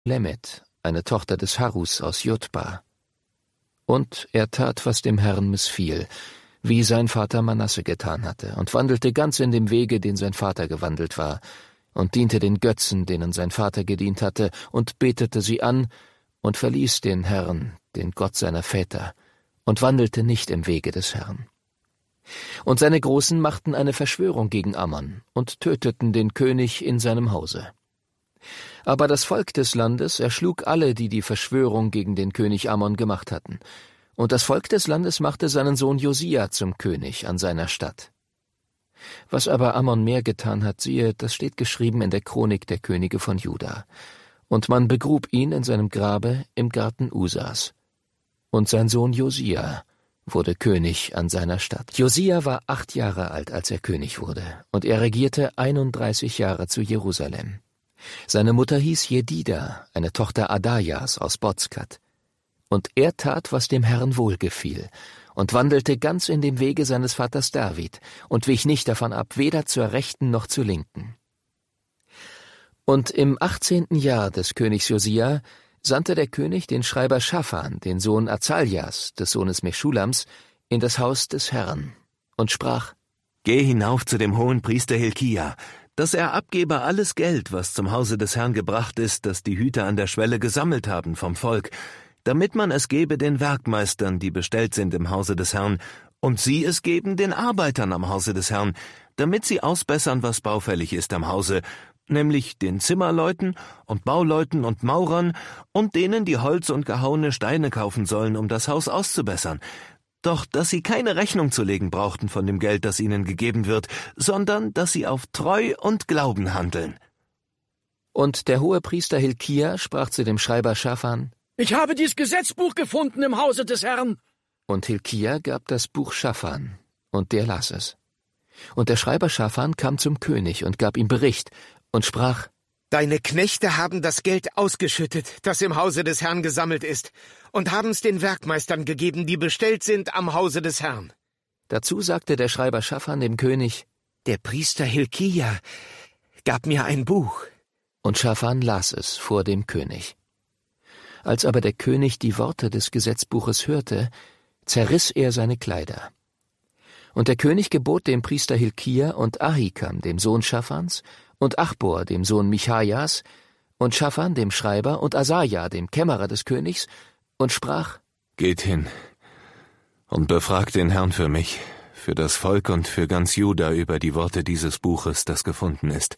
Lemet, eine Tochter des Harus aus Jotba. Und er tat, was dem Herrn missfiel, wie sein Vater Manasse getan hatte, und wandelte ganz in dem Wege, den sein Vater gewandelt war, und diente den Götzen, denen sein Vater gedient hatte, und betete sie an, und verließ den Herrn, den Gott seiner Väter, und wandelte nicht im Wege des Herrn. Und seine Großen machten eine Verschwörung gegen Ammon und töteten den König in seinem Hause. Aber das Volk des Landes erschlug alle, die die Verschwörung gegen den König Ammon gemacht hatten, und das Volk des Landes machte seinen Sohn Josia zum König an seiner Stadt. Was aber Ammon mehr getan hat, siehe, das steht geschrieben in der Chronik der Könige von Juda. Und man begrub ihn in seinem Grabe im Garten Usas. Und sein Sohn Josia wurde König an seiner Stadt. Josia war 8 Jahre alt, als er König wurde, und er regierte 31 Jahre zu Jerusalem. Seine Mutter hieß Jedida, eine Tochter Adajas aus Bozkat. Und er tat, was dem Herrn wohlgefiel, und wandelte ganz in dem Wege seines Vaters David, und wich nicht davon ab, weder zur Rechten noch zur Linken. Und im 18. Jahr des Königs Josia sandte der König den Schreiber Schaphan, den Sohn Azaljas, des Sohnes Meschulams, in das Haus des Herrn, und sprach: Geh hinauf zu dem hohen Priester Hilkia, dass er abgebe alles Geld, was zum Hause des Herrn gebracht ist, das die Hüter an der Schwelle gesammelt haben vom Volk, damit man es gebe den Werkmeistern, die bestellt sind im Hause des Herrn, und sie es geben den Arbeitern am Hause des Herrn, damit sie ausbessern, was baufällig ist am Hause, nämlich den Zimmerleuten und Bauleuten und Maurern und denen, die Holz und gehauene Steine kaufen sollen, um das Haus auszubessern. Doch dass sie keine Rechnung zu legen brauchten von dem Geld, das ihnen gegeben wird, sondern dass sie auf Treu und Glauben handeln. Und der Hohepriester Hilkia sprach zu dem Schreiber Schaphan: Ich habe dies Gesetzbuch gefunden im Hause des Herrn. Und Hilkia gab das Buch Schaphan, und der las es. Und der Schreiber Schaphan kam zum König und gab ihm Bericht und sprach: Deine Knechte haben das Geld ausgeschüttet, das im Hause des Herrn gesammelt ist, und haben es den Werkmeistern gegeben, die bestellt sind am Hause des Herrn. Dazu sagte der Schreiber Schaphan dem König: Der Priester Hilkia gab mir ein Buch. Und Schaphan las es vor dem König. Als aber der König die Worte des Gesetzbuches hörte, zerriss er seine Kleider. Und der König gebot dem Priester Hilkia und Ahikam, dem Sohn Schaphans, und Achbor, dem Sohn Michajas, und Schaphan, dem Schreiber, und Asaja, dem Kämmerer des Königs, und sprach: Geht hin und befragt den Herrn für mich, für das Volk und für ganz Juda über die Worte dieses Buches, das gefunden ist.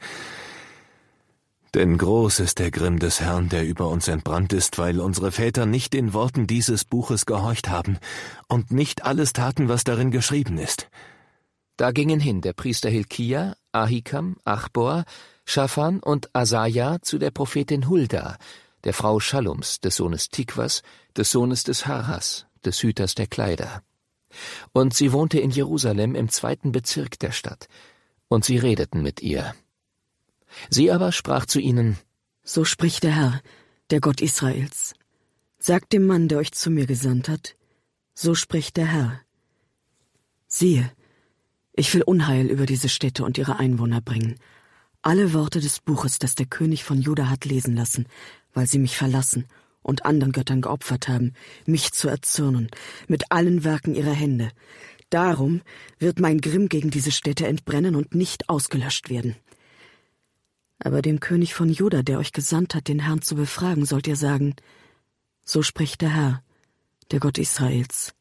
Denn groß ist der Grimm des Herrn, der über uns entbrannt ist, weil unsere Väter nicht den Worten dieses Buches gehorcht haben und nicht alles taten, was darin geschrieben ist. Da gingen hin der Priester Hilkia, Ahikam, Achbor, Schaphan und Asaja zu der Prophetin Hulda, der Frau Schallums, des Sohnes Tikwas, des Sohnes des Harhas, des Hüters der Kleider. Und sie wohnte in Jerusalem im 2. Bezirk der Stadt, und sie redeten mit ihr. Sie aber sprach zu ihnen: So spricht der Herr, der Gott Israels. Sagt dem Mann, der euch zu mir gesandt hat: So spricht der Herr. Siehe, ich will Unheil über diese Städte und ihre Einwohner bringen. Alle Worte des Buches, das der König von Juda hat lesen lassen, weil sie mich verlassen und anderen Göttern geopfert haben, mich zu erzürnen, mit allen Werken ihrer Hände. Darum wird mein Grimm gegen diese Städte entbrennen und nicht ausgelöscht werden. Aber dem König von Juda, der euch gesandt hat, den Herrn zu befragen, sollt ihr sagen: So spricht der Herr, der Gott Israels.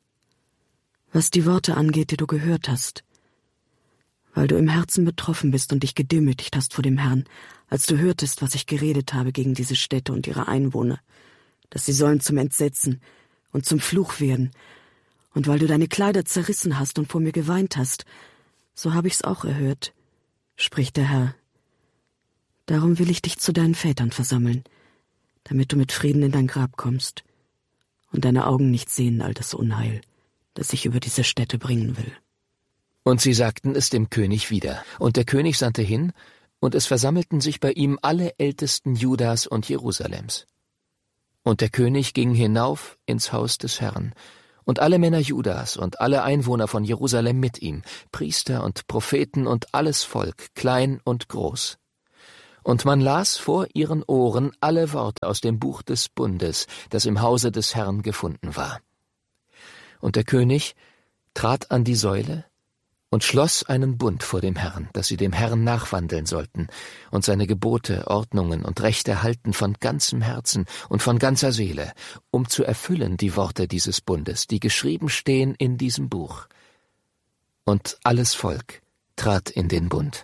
Was die Worte angeht, die du gehört hast, weil du im Herzen betroffen bist und dich gedemütigt hast vor dem Herrn, als du hörtest, was ich geredet habe gegen diese Städte und ihre Einwohner, dass sie sollen zum Entsetzen und zum Fluch werden, und weil du deine Kleider zerrissen hast und vor mir geweint hast, so habe ich's auch erhört, spricht der Herr. Darum will ich dich zu deinen Vätern versammeln, damit du mit Frieden in dein Grab kommst und deine Augen nicht sehen all das Unheil, das ich über diese Städte bringen will. Und sie sagten es dem König wieder. Und der König sandte hin, und es versammelten sich bei ihm alle Ältesten Judas und Jerusalems. Und der König ging hinauf ins Haus des Herrn, und alle Männer Judas und alle Einwohner von Jerusalem mit ihm, Priester und Propheten und alles Volk, klein und groß. Und man las vor ihren Ohren alle Worte aus dem Buch des Bundes, das im Hause des Herrn gefunden war. Und der König trat an die Säule und schloss einen Bund vor dem Herrn, dass sie dem Herrn nachwandeln sollten und seine Gebote, Ordnungen und Rechte halten von ganzem Herzen und von ganzer Seele, um zu erfüllen die Worte dieses Bundes, die geschrieben stehen in diesem Buch. Und alles Volk trat in den Bund.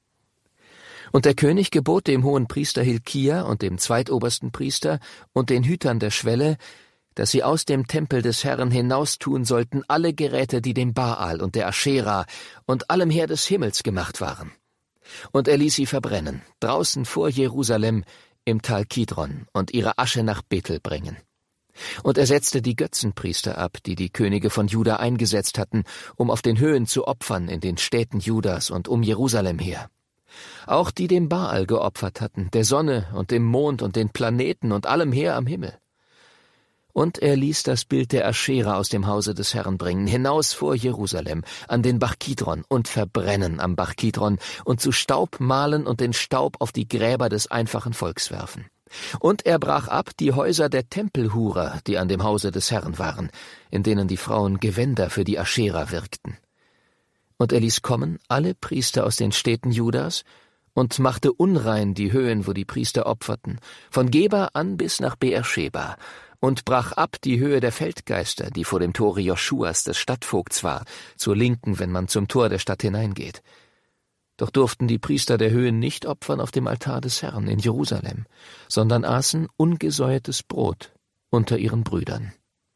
Und der König gebot dem hohen Priester Hilkia und dem zweitobersten Priester und den Hütern der Schwelle, dass sie aus dem Tempel des Herrn hinaustun sollten alle Geräte, die dem Baal und der Aschera und allem Heer des Himmels gemacht waren. Und er ließ sie verbrennen, draußen vor Jerusalem im Tal Kidron, und ihre Asche nach Bethel bringen. Und er setzte die Götzenpriester ab, die die Könige von Juda eingesetzt hatten, um auf den Höhen zu opfern in den Städten Judas und um Jerusalem her. Auch die dem Baal geopfert hatten, der Sonne und dem Mond und den Planeten und allem Heer am Himmel. Und er ließ das Bild der Aschera aus dem Hause des Herrn bringen, hinaus vor Jerusalem, an den Bach Kidron und verbrennen am Bach Kidron und zu Staub mahlen und den Staub auf die Gräber des einfachen Volks werfen. Und er brach ab die Häuser der Tempelhurer, die an dem Hause des Herrn waren, in denen die Frauen Gewänder für die Aschera wirkten. Und er ließ kommen alle Priester aus den Städten Judas und machte unrein die Höhen, wo die Priester opferten, von Geba an bis nach Beersheba, und brach ab die Höhe der Feldgeister, die vor dem Tore Joschuas des Stadtvogts war, zur Linken, wenn man zum Tor der Stadt hineingeht. Doch durften die Priester der Höhen nicht opfern auf dem Altar des Herrn in Jerusalem, sondern aßen ungesäuertes Brot unter ihren Brüdern.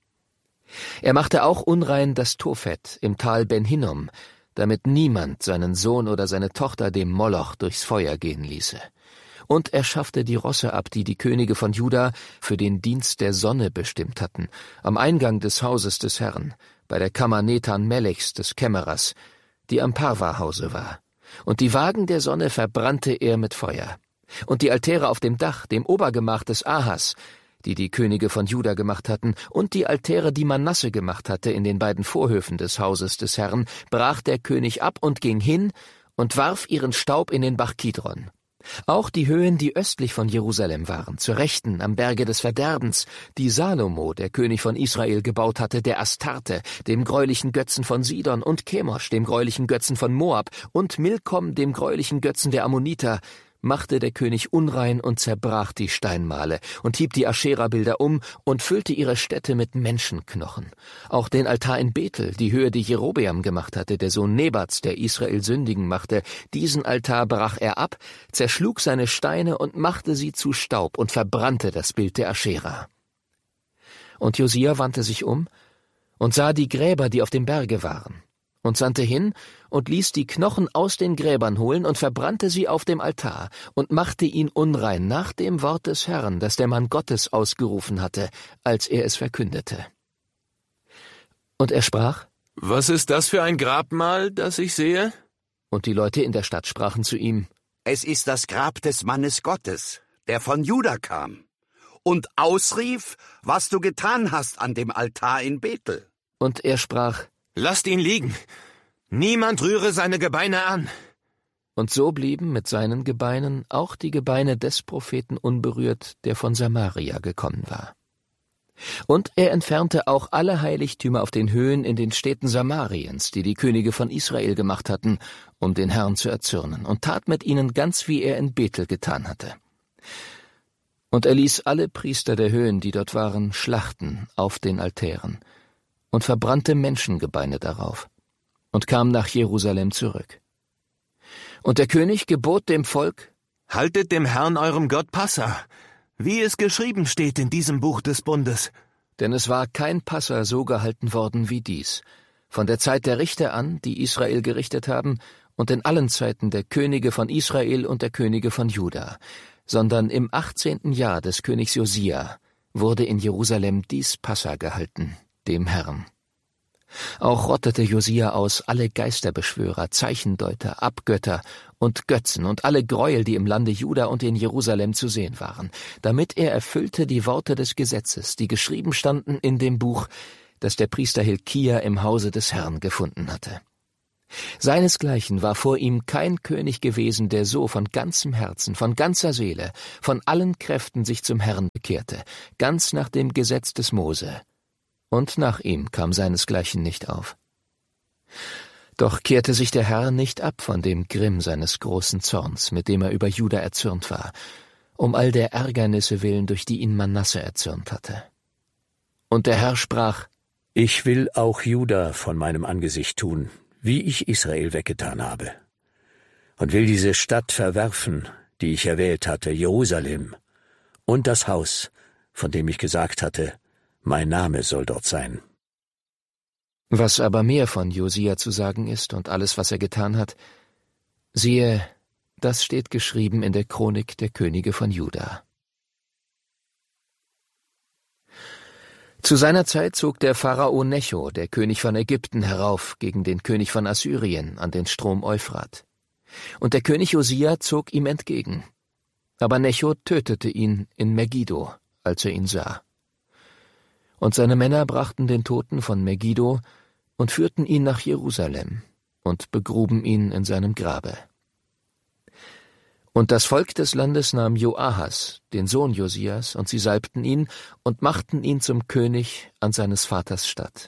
Er machte auch unrein das Tophet im Tal Ben Hinnom, damit niemand seinen Sohn oder seine Tochter dem Moloch durchs Feuer gehen ließe. Und er schaffte die Rosse ab, die die Könige von Juda für den Dienst der Sonne bestimmt hatten, am Eingang des Hauses des Herrn, bei der Kammer Nethan Melechs des Kämmerers, die am Parva-Hause war. Und die Wagen der Sonne verbrannte er mit Feuer. Und die Altäre auf dem Dach, dem Obergemach des Ahas, die die Könige von Juda gemacht hatten, und die Altäre, die Manasse gemacht hatte in den beiden Vorhöfen des Hauses des Herrn, brach der König ab und ging hin und warf ihren Staub in den Bach Kidron. Auch die Höhen, die östlich von Jerusalem waren, zur Rechten am Berge des Verderbens, die Salomo, der König von Israel, gebaut hatte, der Astarte, dem greulichen Götzen von Sidon, und Chemosh, dem greulichen Götzen von Moab, und Milkom, dem greulichen Götzen der Ammoniter, machte der König unrein und zerbrach die Steinmale und hieb die Aschera-Bilder um und füllte ihre Städte mit Menschenknochen. Auch den Altar in Bethel, die Höhe, die Jerobeam gemacht hatte, der Sohn Nebats, der Israel sündigen machte, diesen Altar brach er ab, zerschlug seine Steine und machte sie zu Staub und verbrannte das Bild der Aschera. Und Josia wandte sich um und sah die Gräber, die auf dem Berge waren, und sandte hin und ließ die Knochen aus den Gräbern holen und verbrannte sie auf dem Altar und machte ihn unrein nach dem Wort des Herrn, das der Mann Gottes ausgerufen hatte, als er es verkündete. Und er sprach: »Was ist das für ein Grabmal, das ich sehe?« Und die Leute in der Stadt sprachen zu ihm: »Es ist das Grab des Mannes Gottes, der von Juda kam und ausrief, was du getan hast an dem Altar in Bethel.« Und er sprach: »Lasst ihn liegen! Niemand rühre seine Gebeine an!« Und so blieben mit seinen Gebeinen auch die Gebeine des Propheten unberührt, der von Samaria gekommen war. Und er entfernte auch alle Heiligtümer auf den Höhen in den Städten Samariens, die die Könige von Israel gemacht hatten, um den Herrn zu erzürnen, und tat mit ihnen ganz, wie er in Bethel getan hatte. Und er ließ alle Priester der Höhen, die dort waren, schlachten auf den Altären und verbrannte Menschengebeine darauf und kam nach Jerusalem zurück. Und der König gebot dem Volk: »Haltet dem Herrn eurem Gott Passa, wie es geschrieben steht in diesem Buch des Bundes.« Denn es war kein Passa so gehalten worden wie dies, von der Zeit der Richter an, die Israel gerichtet haben, und in allen Zeiten der Könige von Israel und der Könige von Juda, sondern im 18. Jahr des Königs Josia wurde in Jerusalem dies Passa gehalten, dem Herrn. Auch rottete Josia aus alle Geisterbeschwörer, Zeichendeuter, Abgötter und Götzen und alle Gräuel, die im Lande Juda und in Jerusalem zu sehen waren, damit er erfüllte die Worte des Gesetzes, die geschrieben standen in dem Buch, das der Priester Hilkia im Hause des Herrn gefunden hatte. Seinesgleichen war vor ihm kein König gewesen, der so von ganzem Herzen, von ganzer Seele, von allen Kräften sich zum Herrn bekehrte, ganz nach dem Gesetz des Mose. Und nach ihm kam seinesgleichen nicht auf. Doch kehrte sich der Herr nicht ab von dem Grimm seines großen Zorns, mit dem er über Juda erzürnt war, um all der Ärgernisse willen, durch die ihn Manasse erzürnt hatte. Und der Herr sprach: Ich will auch Juda von meinem Angesicht tun, wie ich Israel weggetan habe, und will diese Stadt verwerfen, die ich erwählt hatte, Jerusalem, und das Haus, von dem ich gesagt hatte, mein Name soll dort sein. Was aber mehr von Josia zu sagen ist und alles, was er getan hat, siehe, das steht geschrieben in der Chronik der Könige von Juda. Zu seiner Zeit zog der Pharao Necho, der König von Ägypten, herauf gegen den König von Assyrien an den Strom Euphrat. Und der König Josia zog ihm entgegen. Aber Necho tötete ihn in Megiddo, als er ihn sah. Und seine Männer brachten den Toten von Megiddo und führten ihn nach Jerusalem und begruben ihn in seinem Grabe. Und das Volk des Landes nahm Joahas, den Sohn Josias, und sie salbten ihn und machten ihn zum König an seines Vaters Statt.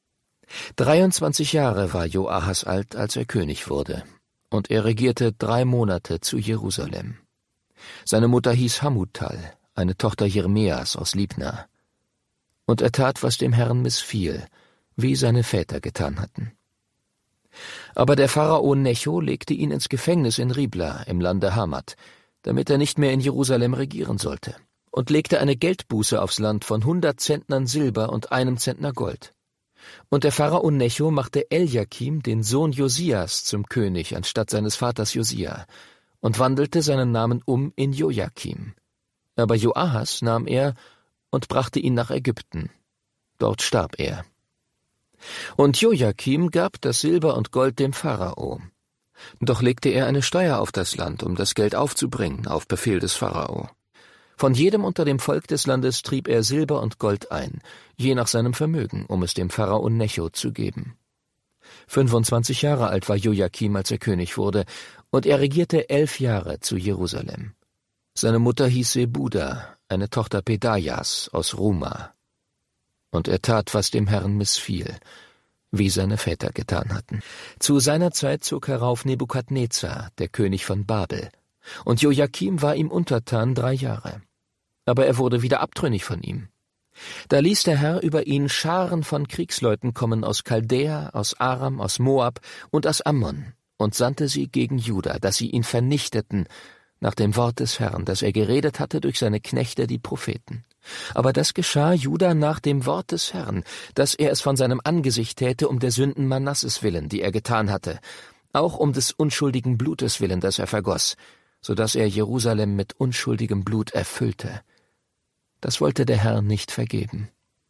23 Jahre war Joahas alt, als er König wurde, und er regierte 3 Monate zu Jerusalem. Seine Mutter hieß Hamutal, eine Tochter Jeremias aus Libna. Und er tat, was dem Herrn missfiel, wie seine Väter getan hatten. Aber der Pharao Necho legte ihn ins Gefängnis in Ribla im Lande Hamat, damit er nicht mehr in Jerusalem regieren sollte, und legte eine Geldbuße aufs Land von 100 Zentnern Silber und 1 Zentner Gold. Und der Pharao Necho machte Eljakim, den Sohn Josias, zum König anstatt seines Vaters Josia, und wandelte seinen Namen um in Jojakim. Aber Joahas nahm er und brachte ihn nach Ägypten. Dort starb er. Und Jojakim gab das Silber und Gold dem Pharao. Doch legte er eine Steuer auf das Land, um das Geld aufzubringen, auf Befehl des Pharao. Von jedem unter dem Volk des Landes trieb er Silber und Gold ein, je nach seinem Vermögen, um es dem Pharao Necho zu geben. 25 Jahre alt war Jojakim, als er König wurde, und er regierte 11 Jahre zu Jerusalem. Seine Mutter hieß Sebuda, eine Tochter Pedajas aus Ruma. Und er tat, was dem Herrn missfiel, wie seine Väter getan hatten. Zu seiner Zeit zog herauf Nebukadnezar, der König von Babel, und Jojakim war ihm untertan 3 Jahre. Aber er wurde wieder abtrünnig von ihm. Da ließ der Herr über ihn Scharen von Kriegsleuten kommen aus Chaldäa, aus Aram, aus Moab und aus Ammon, und sandte sie gegen Juda, dass sie ihn vernichteten, nach dem Wort des Herrn, das er geredet hatte durch seine Knechte, die Propheten. Aber das geschah Juda nach dem Wort des Herrn, dass er es von seinem Angesicht täte, um der Sünden Manasses willen, die er getan hatte, auch um des unschuldigen Blutes willen, das er vergoss, so dass er Jerusalem mit unschuldigem Blut erfüllte. Das wollte der Herr nicht vergeben.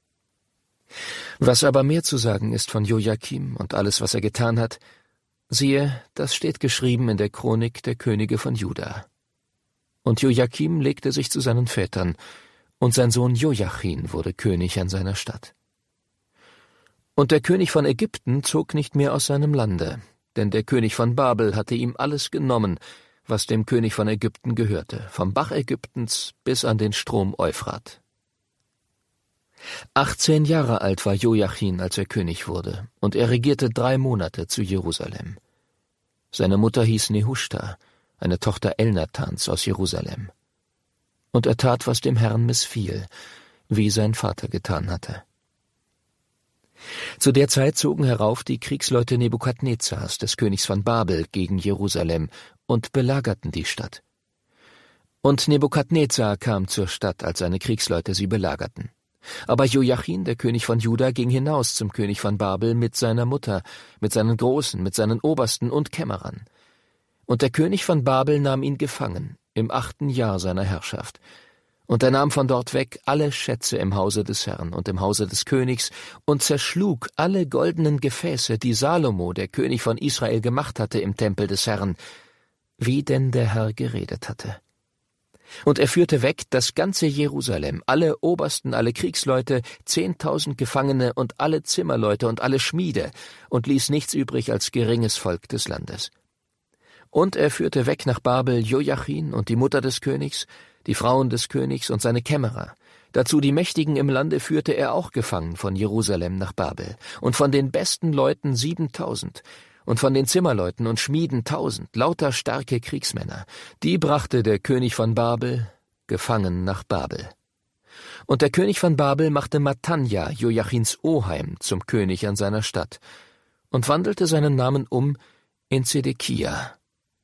Was aber mehr zu sagen ist von Jojakim und alles, was er getan hat, siehe, das steht geschrieben in der Chronik der Könige von Juda. Und Jojakim legte sich zu seinen Vätern, und sein Sohn Jojachin wurde König an seiner Stadt. Und der König von Ägypten zog nicht mehr aus seinem Lande, denn der König von Babel hatte ihm alles genommen, was dem König von Ägypten gehörte, vom Bach Ägyptens bis an den Strom Euphrat. 18 Jahre alt war Jojachin, als er König wurde, und er regierte 3 Monate zu Jerusalem. Seine Mutter hieß Nehushta, eine Tochter Elnathans aus Jerusalem. Und er tat, was dem Herrn missfiel, wie sein Vater getan hatte. Zu der Zeit zogen herauf die Kriegsleute Nebukadnezars, des Königs von Babel, gegen Jerusalem und belagerten die Stadt. Und Nebukadnezar kam zur Stadt, als seine Kriegsleute sie belagerten. Aber Jojachin, der König von Juda, ging hinaus zum König von Babel mit seiner Mutter, mit seinen Großen, mit seinen Obersten und Kämmerern. Und der König von Babel nahm ihn gefangen, im 8. Jahr seiner Herrschaft. Und er nahm von dort weg alle Schätze im Hause des Herrn und im Hause des Königs und zerschlug alle goldenen Gefäße, die Salomo, der König von Israel, gemacht hatte im Tempel des Herrn, wie denn der Herr geredet hatte. Und er führte weg das ganze Jerusalem, alle Obersten, alle Kriegsleute, 10.000 Gefangene und alle Zimmerleute und alle Schmiede, und ließ nichts übrig als geringes Volk des Landes. Und er führte weg nach Babel Joachim und die Mutter des Königs, die Frauen des Königs und seine Kämmerer. Dazu die Mächtigen im Lande führte er auch gefangen von Jerusalem nach Babel, und von den besten Leuten 7.000, und von den Zimmerleuten und Schmieden 1.000, lauter starke Kriegsmänner. Die brachte der König von Babel gefangen nach Babel. Und der König von Babel machte Mattanja, Joachims Oheim, zum König an seiner Stadt, und wandelte seinen Namen um in Zedekia.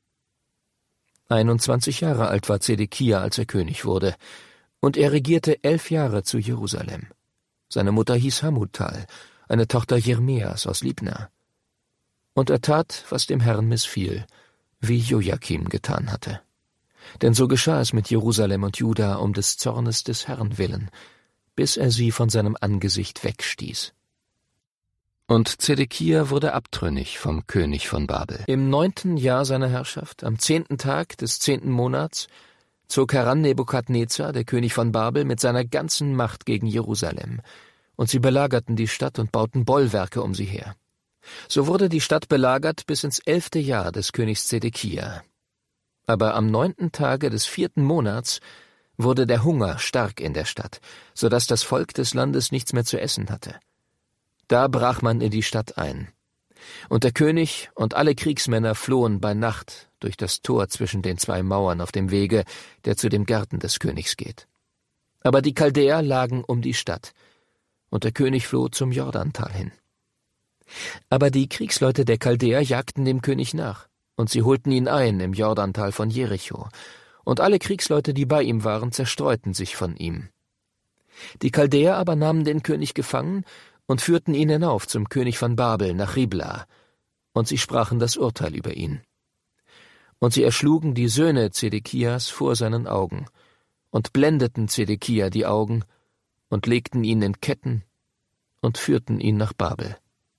21 Jahre alt war Zedekia, als er König wurde, und er regierte 11 Jahre zu Jerusalem. Seine Mutter hieß Hamutal, eine Tochter Jeremias aus Libna. Und er tat, was dem Herrn missfiel, wie Joachim getan hatte. Denn so geschah es mit Jerusalem und Juda um des Zornes des Herrn willen, bis er sie von seinem Angesicht wegstieß. Und Zedekia wurde abtrünnig vom König von Babel. Im 9. Jahr seiner Herrschaft, am 10. Tag des 10. Monats, zog heran Nebukadnezar, der König von Babel, mit seiner ganzen Macht gegen Jerusalem, und sie belagerten die Stadt und bauten Bollwerke um sie her. So wurde die Stadt belagert bis ins 11. Jahr des Königs Zedekia. Aber am 9. Tage des 4. Monats wurde der Hunger stark in der Stadt, so dass das Volk des Landes nichts mehr zu essen hatte. Da brach man in die Stadt ein. Und der König und alle Kriegsmänner flohen bei Nacht durch das Tor zwischen den 2 Mauern auf dem Wege, der zu dem Garten des Königs geht. Aber die Chaldäer lagen um die Stadt, und der König floh zum Jordantal hin. Aber die Kriegsleute der Chaldäer jagten dem König nach, und sie holten ihn ein im Jordantal von Jericho, und alle Kriegsleute, die bei ihm waren, zerstreuten sich von ihm. Die Chaldäer aber nahmen den König gefangen und führten ihn hinauf zum König von Babel nach Ribla, und sie sprachen das Urteil über ihn. Und sie erschlugen die Söhne Zedekias vor seinen Augen und blendeten Zedekia die Augen und legten ihn in Ketten und führten ihn nach Babel.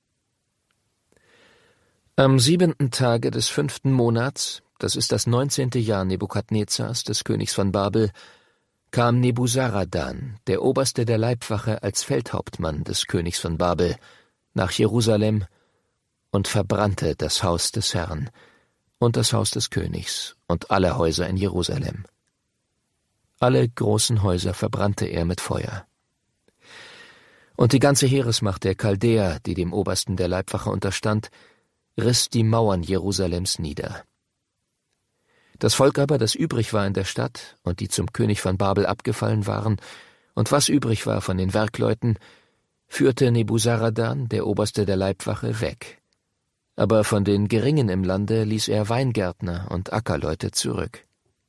Am 7. Tage des 5. Monats, das ist das 19. Jahr Nebukadnezars, des Königs von Babel, kam Nebuzaradan, der Oberste der Leibwache als Feldhauptmann des Königs von Babel, nach Jerusalem und verbrannte das Haus des Herrn und das Haus des Königs und alle Häuser in Jerusalem. Alle großen Häuser verbrannte er mit Feuer. Und die ganze Heeresmacht der Chaldäer, die dem Obersten der Leibwache unterstand, riss die Mauern Jerusalems nieder. Das Volk aber, das übrig war in der Stadt und die zum König von Babel abgefallen waren, und was übrig war von den Werkleuten, führte Nebuzaradan, der Oberste der Leibwache, weg. Aber von den Geringen im Lande ließ er Weingärtner und Ackerleute zurück.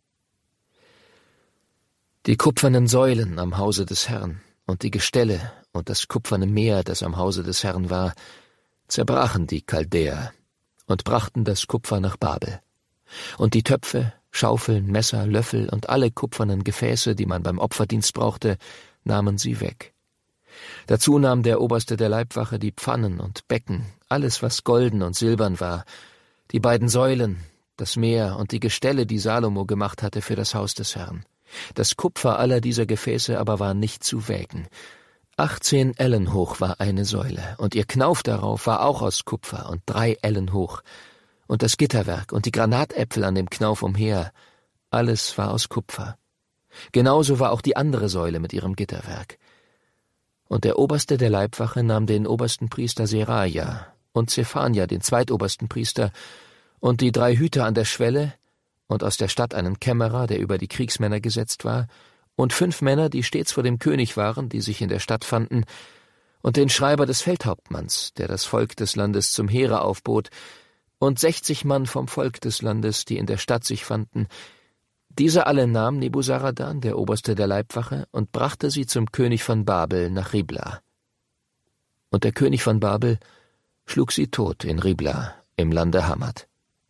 Die kupfernen Säulen am Hause des Herrn und die Gestelle und das kupferne Meer, das am Hause des Herrn war, zerbrachen die Chaldäer und brachten das Kupfer nach Babel. Und die Töpfe, Schaufeln, Messer, Löffel und alle kupfernen Gefäße, die man beim Opferdienst brauchte, nahmen sie weg. Dazu nahm der Oberste der Leibwache die Pfannen und Becken, alles, was golden und silbern war, die beiden Säulen, das Meer und die Gestelle, die Salomo gemacht hatte für das Haus des Herrn. Das Kupfer aller dieser Gefäße aber war nicht zu wägen. 18 Ellen hoch war eine Säule, und ihr Knauf darauf war auch aus Kupfer und 3 Ellen hoch. Und das Gitterwerk und die Granatäpfel an dem Knauf umher, alles war aus Kupfer. Genauso war auch die andere Säule mit ihrem Gitterwerk. Und der Oberste der Leibwache nahm den obersten Priester Seraja und Zephania, den zweitobersten Priester, und die 3 Hüter an der Schwelle, und aus der Stadt einen Kämmerer, der über die Kriegsmänner gesetzt war, und 5 Männer, die stets vor dem König waren, die sich in der Stadt fanden, und den Schreiber des Feldhauptmanns, der das Volk des Landes zum Heere aufbot, und 60 Mann vom Volk des Landes, die in der Stadt sich fanden. Diese alle nahm Nebuzaradan, der Oberste der Leibwache, und brachte sie zum König von Babel nach Ribla. Und der König von Babel schlug sie tot in Ribla, im Lande Hamat.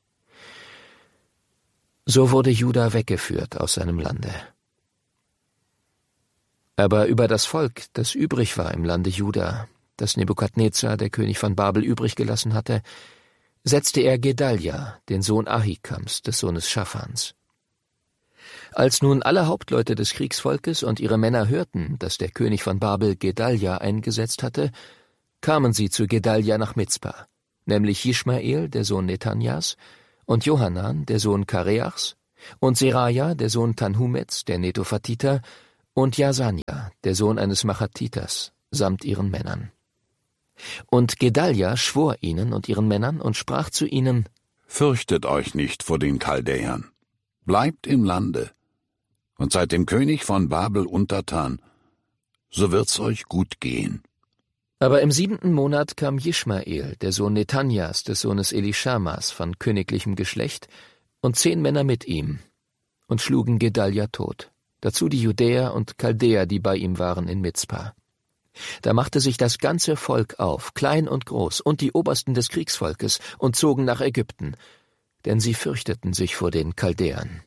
So wurde Juda weggeführt aus seinem Lande. Aber über das Volk, das übrig war im Lande Juda, das Nebukadnezar, der König von Babel, übrig gelassen hatte, setzte er Gedalja, den Sohn Ahikams, des Sohnes Schaphans. Als nun alle Hauptleute des Kriegsvolkes und ihre Männer hörten, dass der König von Babel Gedalja eingesetzt hatte, kamen sie zu Gedalja nach Mizpa, nämlich Ischmael, der Sohn Nethanjas, und Johanan, der Sohn Kareachs, und Seraja, der Sohn Tanhumets, der Netophatiter, und Jasania, der Sohn eines Machatiters, samt ihren Männern. Und Gedalja schwor ihnen und ihren Männern und sprach zu ihnen: Fürchtet euch nicht vor den Chaldäern, bleibt im Lande und seid dem König von Babel untertan, so wird's euch gut gehen. Aber im 7. Monat kam Ischmael, der Sohn Nethanjas, des Sohnes Elischamas, von königlichem Geschlecht, und 10 Männer mit ihm, und schlugen Gedalja tot, dazu die Judäer und Chaldäer, die bei ihm waren in Mizpa. Da machte sich das ganze Volk auf, klein und groß, und die Obersten des Kriegsvolkes, und zogen nach Ägypten, denn sie fürchteten sich vor den Chaldäern.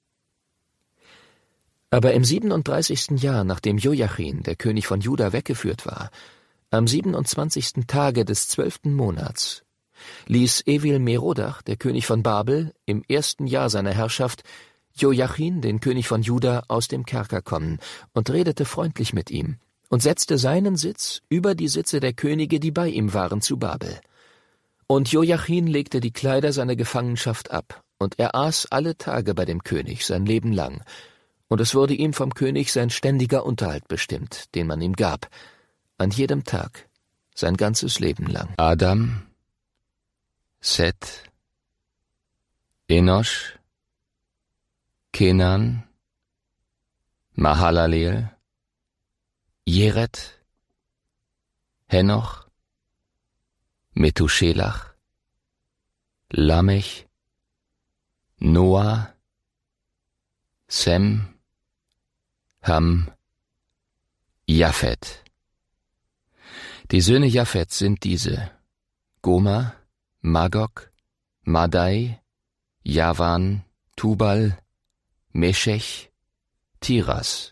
Aber im 37. Jahr, nachdem Jojachin, der König von Juda, weggeführt war, am 27. Tage des 12. Monats, ließ Evil-Merodach, der König von Babel, im 1. Jahr seiner Herrschaft, Jojachin, den König von Juda, aus dem Kerker kommen und redete freundlich mit ihm und setzte seinen Sitz über die Sitze der Könige, die bei ihm waren, zu Babel. Und Jojachin legte die Kleider seiner Gefangenschaft ab, und er aß alle Tage bei dem König sein Leben lang, und es wurde ihm vom König sein ständiger Unterhalt bestimmt, den man ihm gab, an jedem Tag, sein ganzes Leben lang. Adam, Seth, Enosch, Kenan, Mahalaleel, Jered, Henoch, Methuselach, Lamech, Noah, Sem, Ham, Japhet. Die Söhne Japhets sind diese: Gomer, Magog, Madai, Javan, Tubal, Meshech, Tiras.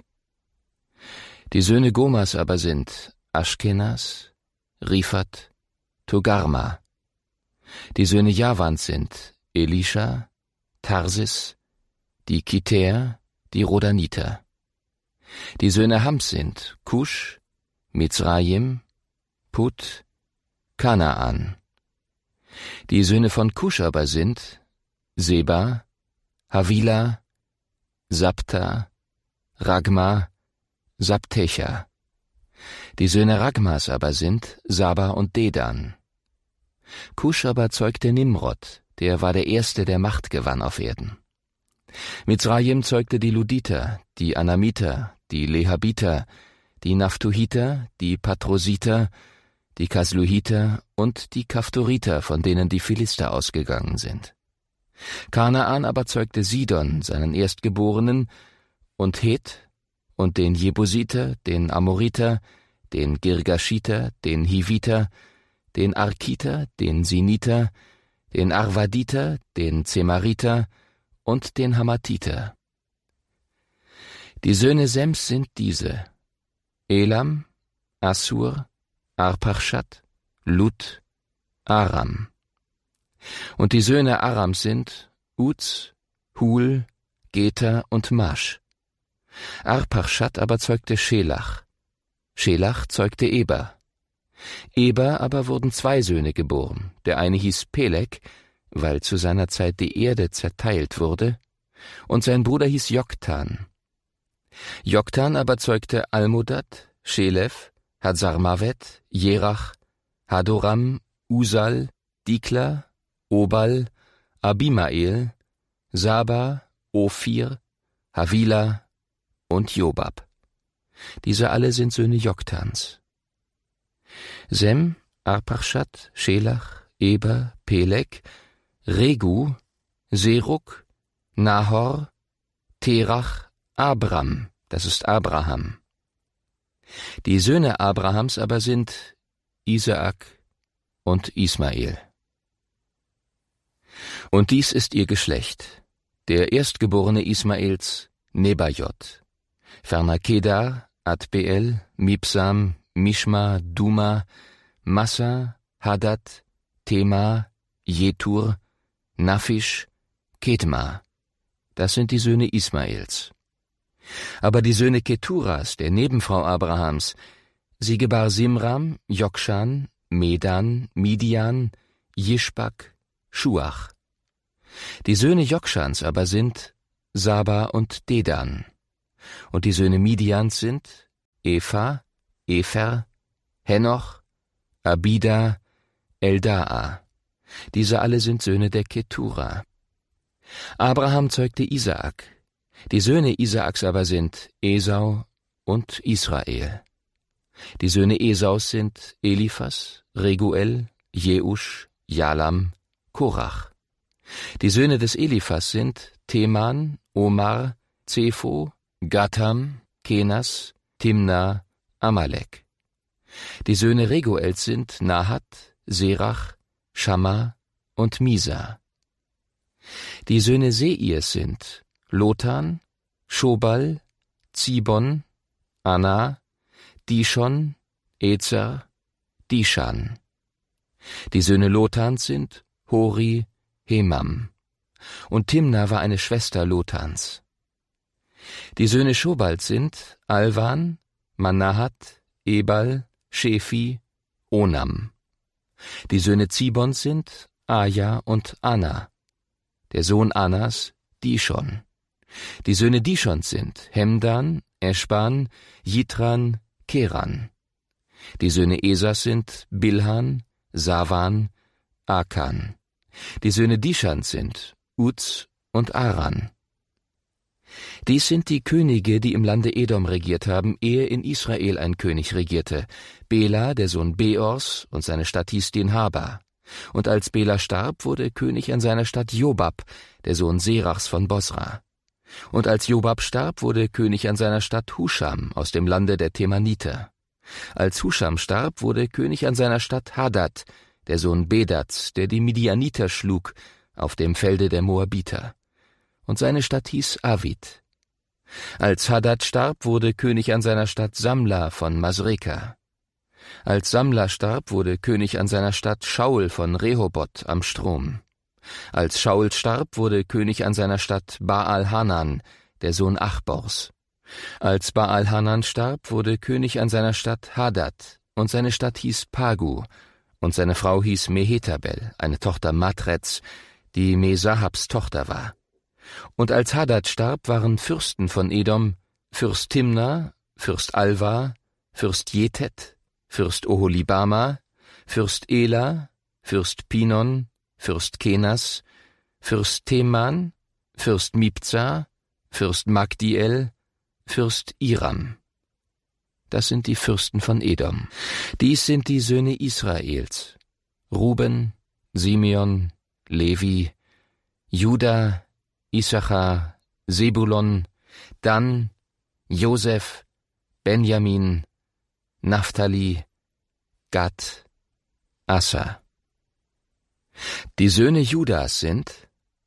Die Söhne Gomers aber sind Aschkenas, Riphat, Togarma. Die Söhne Javans sind Elisha, Tarsis, die Kitäer, die Rodaniter. Die Söhne Hams sind Kusch, Mizraim, Put, Kanaan. Die Söhne von Kusch aber sind Seba, Havila, Sabta, Ragma, Sabtecha. Die Söhne Ragmas aber sind Saba und Dedan. Kusch aber zeugte Nimrod, der war der Erste, der Macht gewann auf Erden. Mizraim zeugte die Luditer, die Anamiter, die Lehabiter, die Naphtuhiter, die Patrositer, die Kasluhiter und die Kaphtoriter, von denen die Philister ausgegangen sind. Kanaan aber zeugte Sidon, seinen Erstgeborenen, und Het, und den Jebusiter, den Amoriter, den Girgashiter, den Hiviter, den Arkiter, den Siniter, den Arvaditer, den Zemariter und den Hamathiter. Die Söhne Sems sind diese: Elam, Assur, Arpachshad, Lut, Aram. Und die Söhne Arams sind Uz, Hul, Geter und Masch. Arpachshad aber zeugte Schelach. Schelach zeugte Eber. Eber aber wurden 2 Söhne geboren. Der eine hieß Peleg, weil zu seiner Zeit die Erde zerteilt wurde, und sein Bruder hieß Joktan. Joktan aber zeugte Almodad, Schelef, Hazarmavet, Jerach, Hadoram, Usal, Dikla, Obal, Abimael, Saba, Ophir, Havila und Jobab. Diese alle sind Söhne Joktans. Sem, Arpachshad, Schelach, Eber, Peleg, Regu, Serug, Nahor, Terach, Abram, das ist Abraham. Die Söhne Abrahams aber sind Isaak und Ismael. Und dies ist ihr Geschlecht: der Erstgeborene Ismaels, Nebajot, ferner Kedar, Adbeel, Mibsam, Mishma, Duma, Massa, Hadad, Tema, Jetur, Naphish, Ketma, Das sind die Söhne Ismaels. Aber die Söhne Keturas, der Nebenfrau Abrahams, sie gebar Simram, Jokshan, Medan, Midian, Jischbak, Schuach. Die Söhne Jokschans aber sind Saba und Dedan. Und die Söhne Midians sind Epha, Epher, Henoch, Abida, Eldaa. Diese alle sind Söhne der Ketura. Abraham zeugte Isaak. Die Söhne Isaaks aber sind Esau und Israel. Die Söhne Esaus sind Eliphas, Reguel, Jeusch, Jalam, Korach. Die Söhne des Eliphas sind Teman, Omar, Zepho, Gatam, Kenas, Timna, Amalek. Die Söhne Reguels sind Nahat, Serach, Schamma und Misa. Die Söhne Seirs sind Lotan, Schobal, Zibon, Anna, Dishon, Ezer, Dishan. Die Söhne Lotans sind Hori, Hemam. Und Timna war eine Schwester Lotans. Die Söhne Schobals sind Alvan, Manahat, Ebal, Shefi, Onam. Die Söhne Zibons sind Aja und Anna. Der Sohn Annas, Dishon. Die Söhne Dishons sind Hemdan, Eschban, Jitran, Keran. Die Söhne Esas sind Bilhan, Savan, Akan. Die Söhne Dishans sind Uz und Aran. Dies sind die Könige, die im Lande Edom regiert haben, ehe in Israel ein König regierte. Bela, der Sohn Beors, und seine Stadt hieß Dinhaba. Und als Bela starb, wurde König an seiner Stadt Jobab, der Sohn Serachs von Bosra. Und als Jobab starb, wurde König an seiner Stadt Huscham aus dem Lande der Temaniter. Als Huscham starb, wurde König an seiner Stadt Hadad, der Sohn Bedats, der die Midianiter schlug, auf dem Felde der Moabiter. Und seine Stadt hieß Avid. Als Hadad starb, wurde König an seiner Stadt Samla von Masreka. Als Samla starb, wurde König an seiner Stadt Schaul von Rehoboth am Strom. Als Schaul starb, wurde König an seiner Stadt Baal-Hanan, der Sohn Achbors. Als Baal-Hanan starb, wurde König an seiner Stadt Hadad, und seine Stadt hieß Pagu, und seine Frau hieß Mehetabel, eine Tochter Matrets, die Mesahabs Tochter war. Und als Hadad starb, waren Fürsten von Edom, Fürst Timna, Fürst Alva, Fürst Jetet, Fürst Oholibama, Fürst Ela, Fürst Pinon, Fürst Kenas, Fürst Teman, Fürst Mibza, Fürst Magdiel, Fürst Iram. Das sind die Fürsten von Edom. Dies sind die Söhne Israels: Ruben, Simeon, Levi, Juda, Issachar, Sebulon, Dan, Josef, Benjamin, Naphtali, Gad, Asser. Die Söhne Judas sind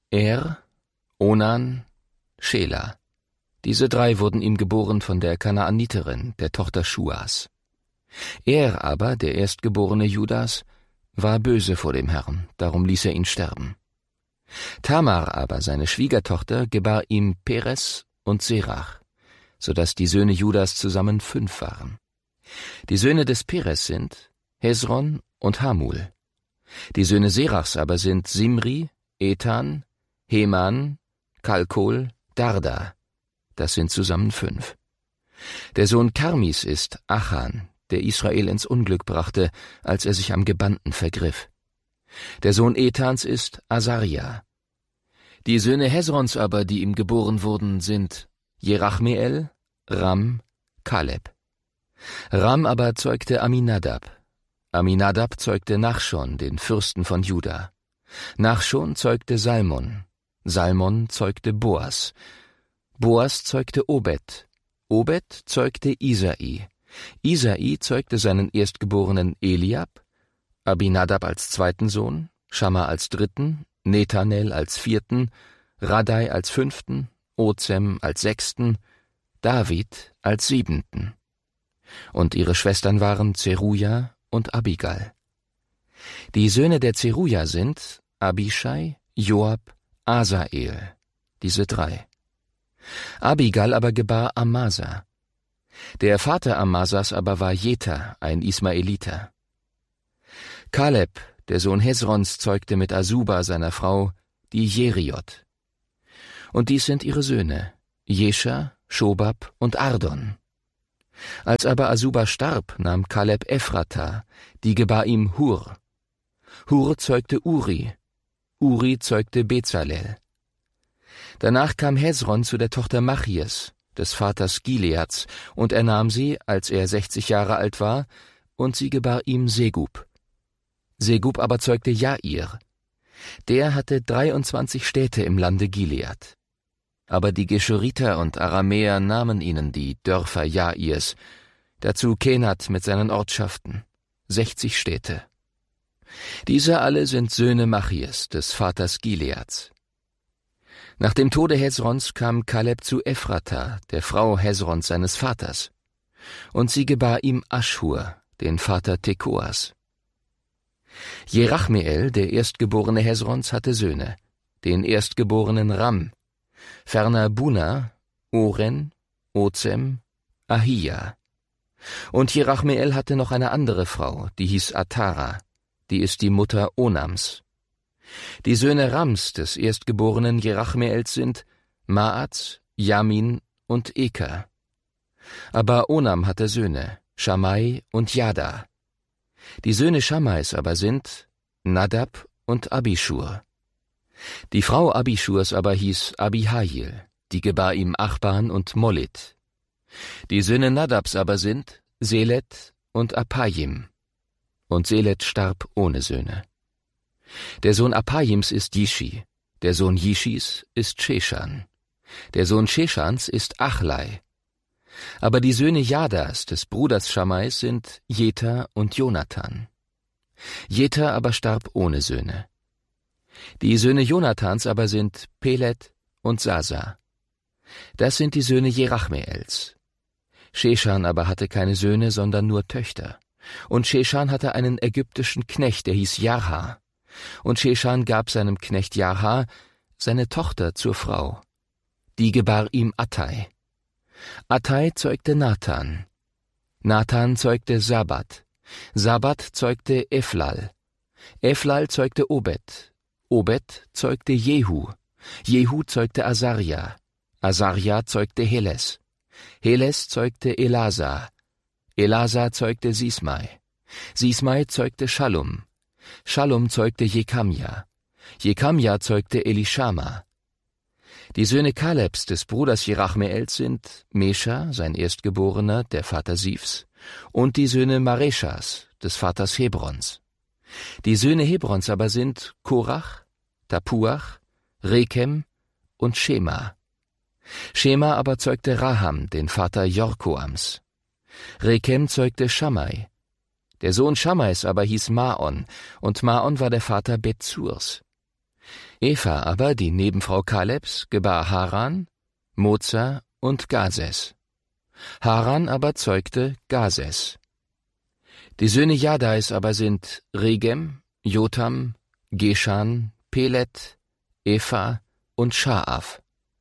Onan, Schela. Diese drei wurden ihm geboren von der Kanaaniterin, der Tochter Schuas. Aber, der erstgeborene Judas, war böse vor dem Herrn, darum ließ er ihn sterben. Tamar aber, seine Schwiegertochter, gebar ihm Peres und Serach, so dass die Söhne Judas zusammen 5 waren. Die Söhne des Peres sind Hesron und Hamul. Die Söhne Serachs aber sind Simri, Ethan, Heman, Kalkol, Darda. Das sind zusammen 5. Der Sohn Karmis ist Achan, der Israel ins Unglück brachte, als er sich am Gebannten vergriff. Der Sohn Ethans ist Asaria. Die Söhne Hesrons aber, die ihm geboren wurden, sind Jerachmeel, Ram, Kaleb. Ram aber zeugte Aminadab. Aminadab zeugte Nachschon, den Fürsten von Juda. Nachschon zeugte Salmon. Salmon zeugte Boas. Boas zeugte Obed. Obed zeugte Isai. Isai zeugte seinen erstgeborenen Eliab, Abinadab als 2. Sohn, Schamma als 3., Nethanel als 4., Radai als 5., Ozem als 6., David als 7. Und ihre Schwestern waren Zeruja und Abigal. Die Söhne der Zeruja sind Abishai, Joab, Asael. diese 3. Abigal aber gebar Amasa. Der Vater Amasas aber war Jether, ein Ismaeliter. Kaleb, der Sohn Hesrons, zeugte mit Asuba, seiner Frau, die Jeriot. Und dies sind ihre Söhne, Jescha, Schobab und Ardon. Als aber Asuba starb, nahm Kaleb Ephrata, die gebar ihm Hur. Hur zeugte Uri, Uri zeugte Bezalel. Danach kam Hesron zu der Tochter Machies, des Vaters Gileads, und er nahm sie, als er 60 Jahre alt war, und sie gebar ihm Segub. Segub aber zeugte Jair. Der hatte 23 Städte im Lande Gilead. Aber die Geschuriter und Aramäer nahmen ihnen die Dörfer Jairs, dazu Kenat mit seinen Ortschaften, 60 Städte. Diese alle sind Söhne Machies, des Vaters Gileads. Nach dem Tode Hesrons kam Kaleb zu Ephrata, der Frau Hesrons seines Vaters, und sie gebar ihm Aschhur, den Vater Tekoas. Jerachmeel, der Erstgeborene Hesrons, hatte Söhne, den Erstgeborenen Ram, ferner Buna, Oren, Ozem, Ahia. Und Jerachmeel hatte noch eine andere Frau, die hieß Atara, die ist die Mutter Onams. Die Söhne Rams des Erstgeborenen Jerachmeels sind Maaz, Jamin und Eker. Aber Onam hatte Söhne, Schamai und Jada. Die Söhne Schammais aber sind Nadab und Abischur. Die Frau Abischurs aber hieß Abihail, die gebar ihm Achban und Molit. Die Söhne Nadabs aber sind Selet und Apajim. Und Selet starb ohne Söhne. Der Sohn Apajims ist Jishi, der Sohn Jishis ist Sheshan, der Sohn Sheshans ist Achlai. Aber die Söhne Jadas, des Bruders Schammais, sind Jether und Jonathan. Jether aber starb ohne Söhne. Die Söhne Jonathans aber sind Pelet und Sasa. Das sind die Söhne Jerachmeels. Sheshan aber hatte keine Söhne, sondern nur Töchter. Und Sheshan hatte einen ägyptischen Knecht, der hieß Jarha. Und Sheshan gab seinem Knecht Jarha seine Tochter zur Frau. Die gebar ihm Attai. Attai zeugte Nathan. Nathan zeugte Sabat. Sabat zeugte Eflal. Eflal zeugte Obed. Obed zeugte Jehu. Jehu zeugte Asaria. Asaria zeugte Heles. Heles zeugte Elasa. Elasa zeugte Sismai. Sismai zeugte Schallum. Schallum zeugte Jekamja. Jekamja zeugte Elishama. Die Söhne Kalebs, des Bruders Jerachmeels, sind Mesha, sein Erstgeborener, der Vater Sifs, und die Söhne Mareshas, des Vaters Hebrons. Die Söhne Hebrons aber sind Korach, Tapuach, Rekem und Schema. Schema aber zeugte Raham, den Vater Jorkoams. Rekem zeugte Shammai. Der Sohn Shammais aber hieß Maon, und Maon war der Vater Bethsurs. Eva aber, die Nebenfrau Kalebs, gebar Haran, Moza und Gazes. Haran aber zeugte Gazes. Die Söhne Jadais aber sind Regem, Jotam, Geshan, Pelet, Epha und Schaaf.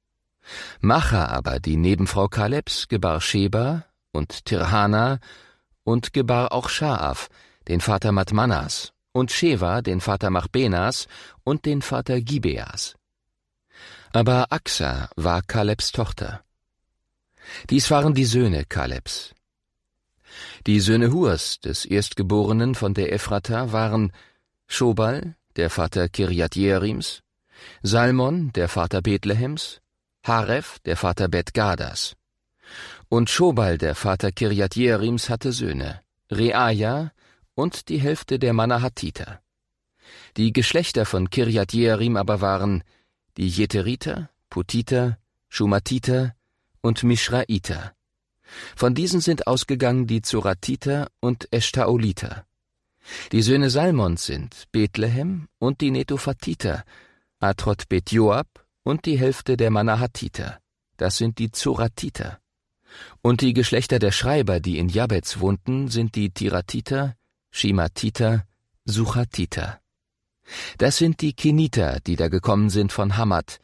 Macha aber, die Nebenfrau Kalebs, gebar Sheba und Tirhana und gebar auch Schaaf, den Vater Matmanas, und Sheva, den Vater Machbenas und den Vater Gibeas. Aber Axa war Kalebs Tochter. Dies waren die Söhne Kalebs. Die Söhne Hurs, des Erstgeborenen von der Ephrata, waren Schobal, der Vater Kirjat Jearims, Salmon, der Vater Bethlehems, Haref, der Vater Bet-Gadas. Und Schobal, der Vater Kirjat Jearims, hatte Söhne, Reaja und die Hälfte der Manahatiter. Die Geschlechter von Kirjat Jearim aber waren die Jetheriter, Putiter, Schumatiter und Mischraiter. Von diesen sind ausgegangen die Zoratiter und Eshtaoliter. Die Söhne Salmons sind Bethlehem und die Netophatiter, Atrot Bet Joab und die Hälfte der Manahatiter. Das sind die Zoratiter. Und die Geschlechter der Schreiber, die in Jabez wohnten, sind die Tiratiter, Shimatiter, Suchatiter. Das sind die Keniter, die da gekommen sind von Hamad,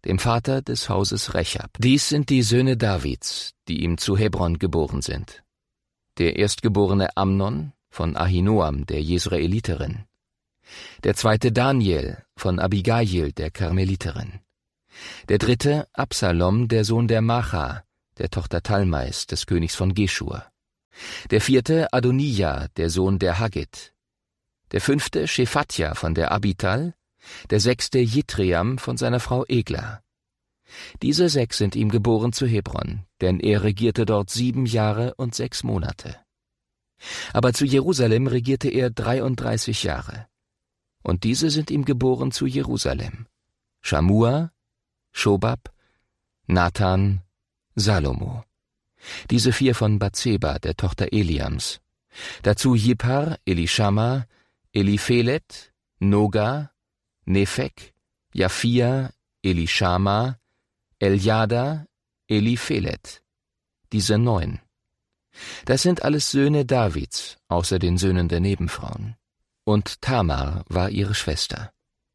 dem Vater des Hauses Rechab. Dies sind die Söhne Davids, die ihm zu Hebron geboren sind. Der erstgeborene Amnon von Ahinoam, der Jesraeliterin. Der zweite Daniel von Abigail, der Karmeliterin. Der dritte Absalom, der Sohn der Macha, der Tochter Talmais, des Königs von Geschur. Der vierte Adonija, der Sohn der Haggit. Der fünfte Schephatja von der Abital. Der sechste Jitream von seiner Frau Egla. Diese 6 sind ihm geboren zu Hebron, denn er regierte dort 7 Jahre und 6 Monate. Aber zu Jerusalem regierte er 33 Jahre. Und diese sind ihm geboren zu Jerusalem: Schamua, Schobab, Nathan, Salomo. Diese 4 von Bathseba, der Tochter Eliams. Dazu Jiphar, Elishama, Eliphelet, Noga, Nephek, Japhia, Elishama, Eljada, Eliphelet. Diese 9. Das sind alles Söhne Davids, außer den Söhnen der Nebenfrauen. Und Tamar war ihre Schwester.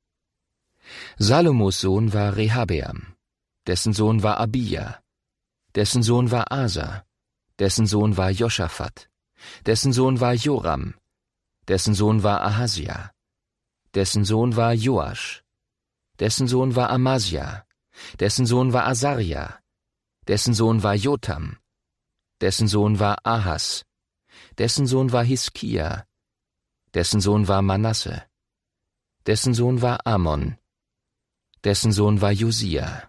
Salomos Sohn war Rehabeam, dessen Sohn war Abija, dessen Sohn war Asa, dessen Sohn war Joschafat, dessen Sohn war Joram, dessen Sohn war Ahasja, dessen Sohn war Joasch, dessen Sohn war Amasja, dessen Sohn war Asaria, dessen Sohn war Jotam, dessen Sohn war Ahas, dessen Sohn war Hiskia, dessen Sohn war Manasse, dessen Sohn war Amon, dessen Sohn war Josia.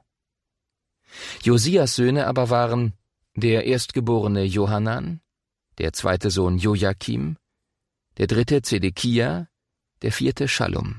Josias Söhne aber waren der erstgeborene Johanan, der zweite Sohn Joachim, der dritte Zedekia, der vierte Schallum.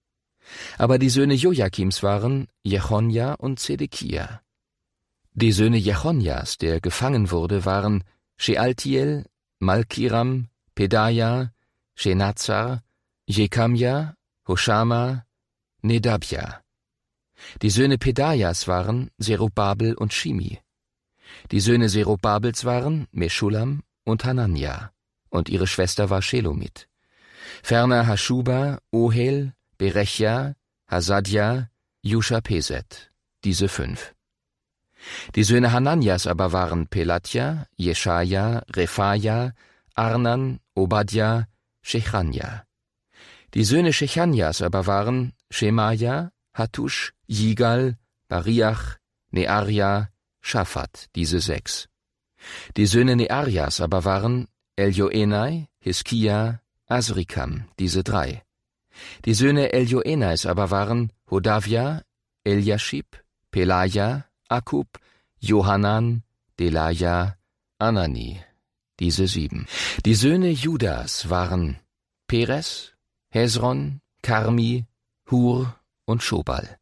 Aber die Söhne Joachims waren Jechonja und Zedekia. Die Söhne Jechonjas, der gefangen wurde, waren Shealtiel, Malkiram, Pedaja, Shenazar, Jekamja, Hoshama, Nedabja. Die Söhne Pedajas waren Zerubabel und Shimi. Die Söhne Zerubabels waren Meschulam und Hanania, und ihre Schwester war Shelomit. Ferner Haschuba, Ohel, Berechja, Hasadja, Jusha-Peset, diese 5. Die Söhne Hananias aber waren Pelatja, Jeschaja, Rephaja, Arnan, Obadja, Shechanja. Die Söhne Shechanjas aber waren Schemaja, Hattusch, Jigal, Bariach, Nearja, Schaphat, diese 6. Die Söhne Nearjas aber waren Eljoenai, Hiskia, Asrikam, diese 3. Die Söhne Eljoenais aber waren Hodavia, Eliashib, Pelaja, Akub, Johanan, Delaja, Anani, diese 7. Die Söhne Judas waren Peres, Hezron, Karmi, Hur und Schobal.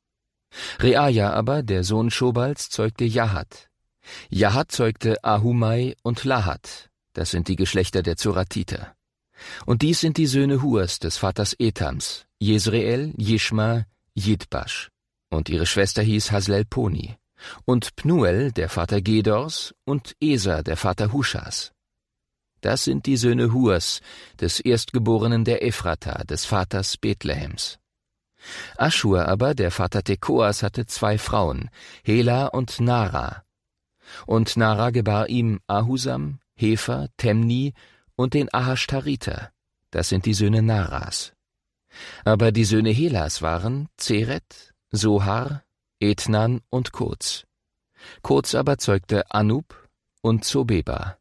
Reaja aber, der Sohn Schobals, zeugte Jahat. Jahat zeugte Ahumai und Lahat, das sind die Geschlechter der Zoratiter. Und dies sind die Söhne Hurs, des Vaters Etams, Jesreel, Jishma, Jidbasch. Und ihre Schwester hieß Haslelponi. Und Pnuel, der Vater Gedors, und Eser, der Vater Huschas. Das sind die Söhne Hurs, des Erstgeborenen der Ephrata, des Vaters Bethlehems. Aschur aber, der Vater Tekoas, hatte 2 Frauen, Hela und Nara. Und Nara gebar ihm Ahusam, Hefer, Temni und den Ahashtariter, das sind die Söhne Naras. Aber die Söhne Helas waren Zeret, Sohar, Etnan und Kurz. Kurz aber zeugte Anub und Zobeba.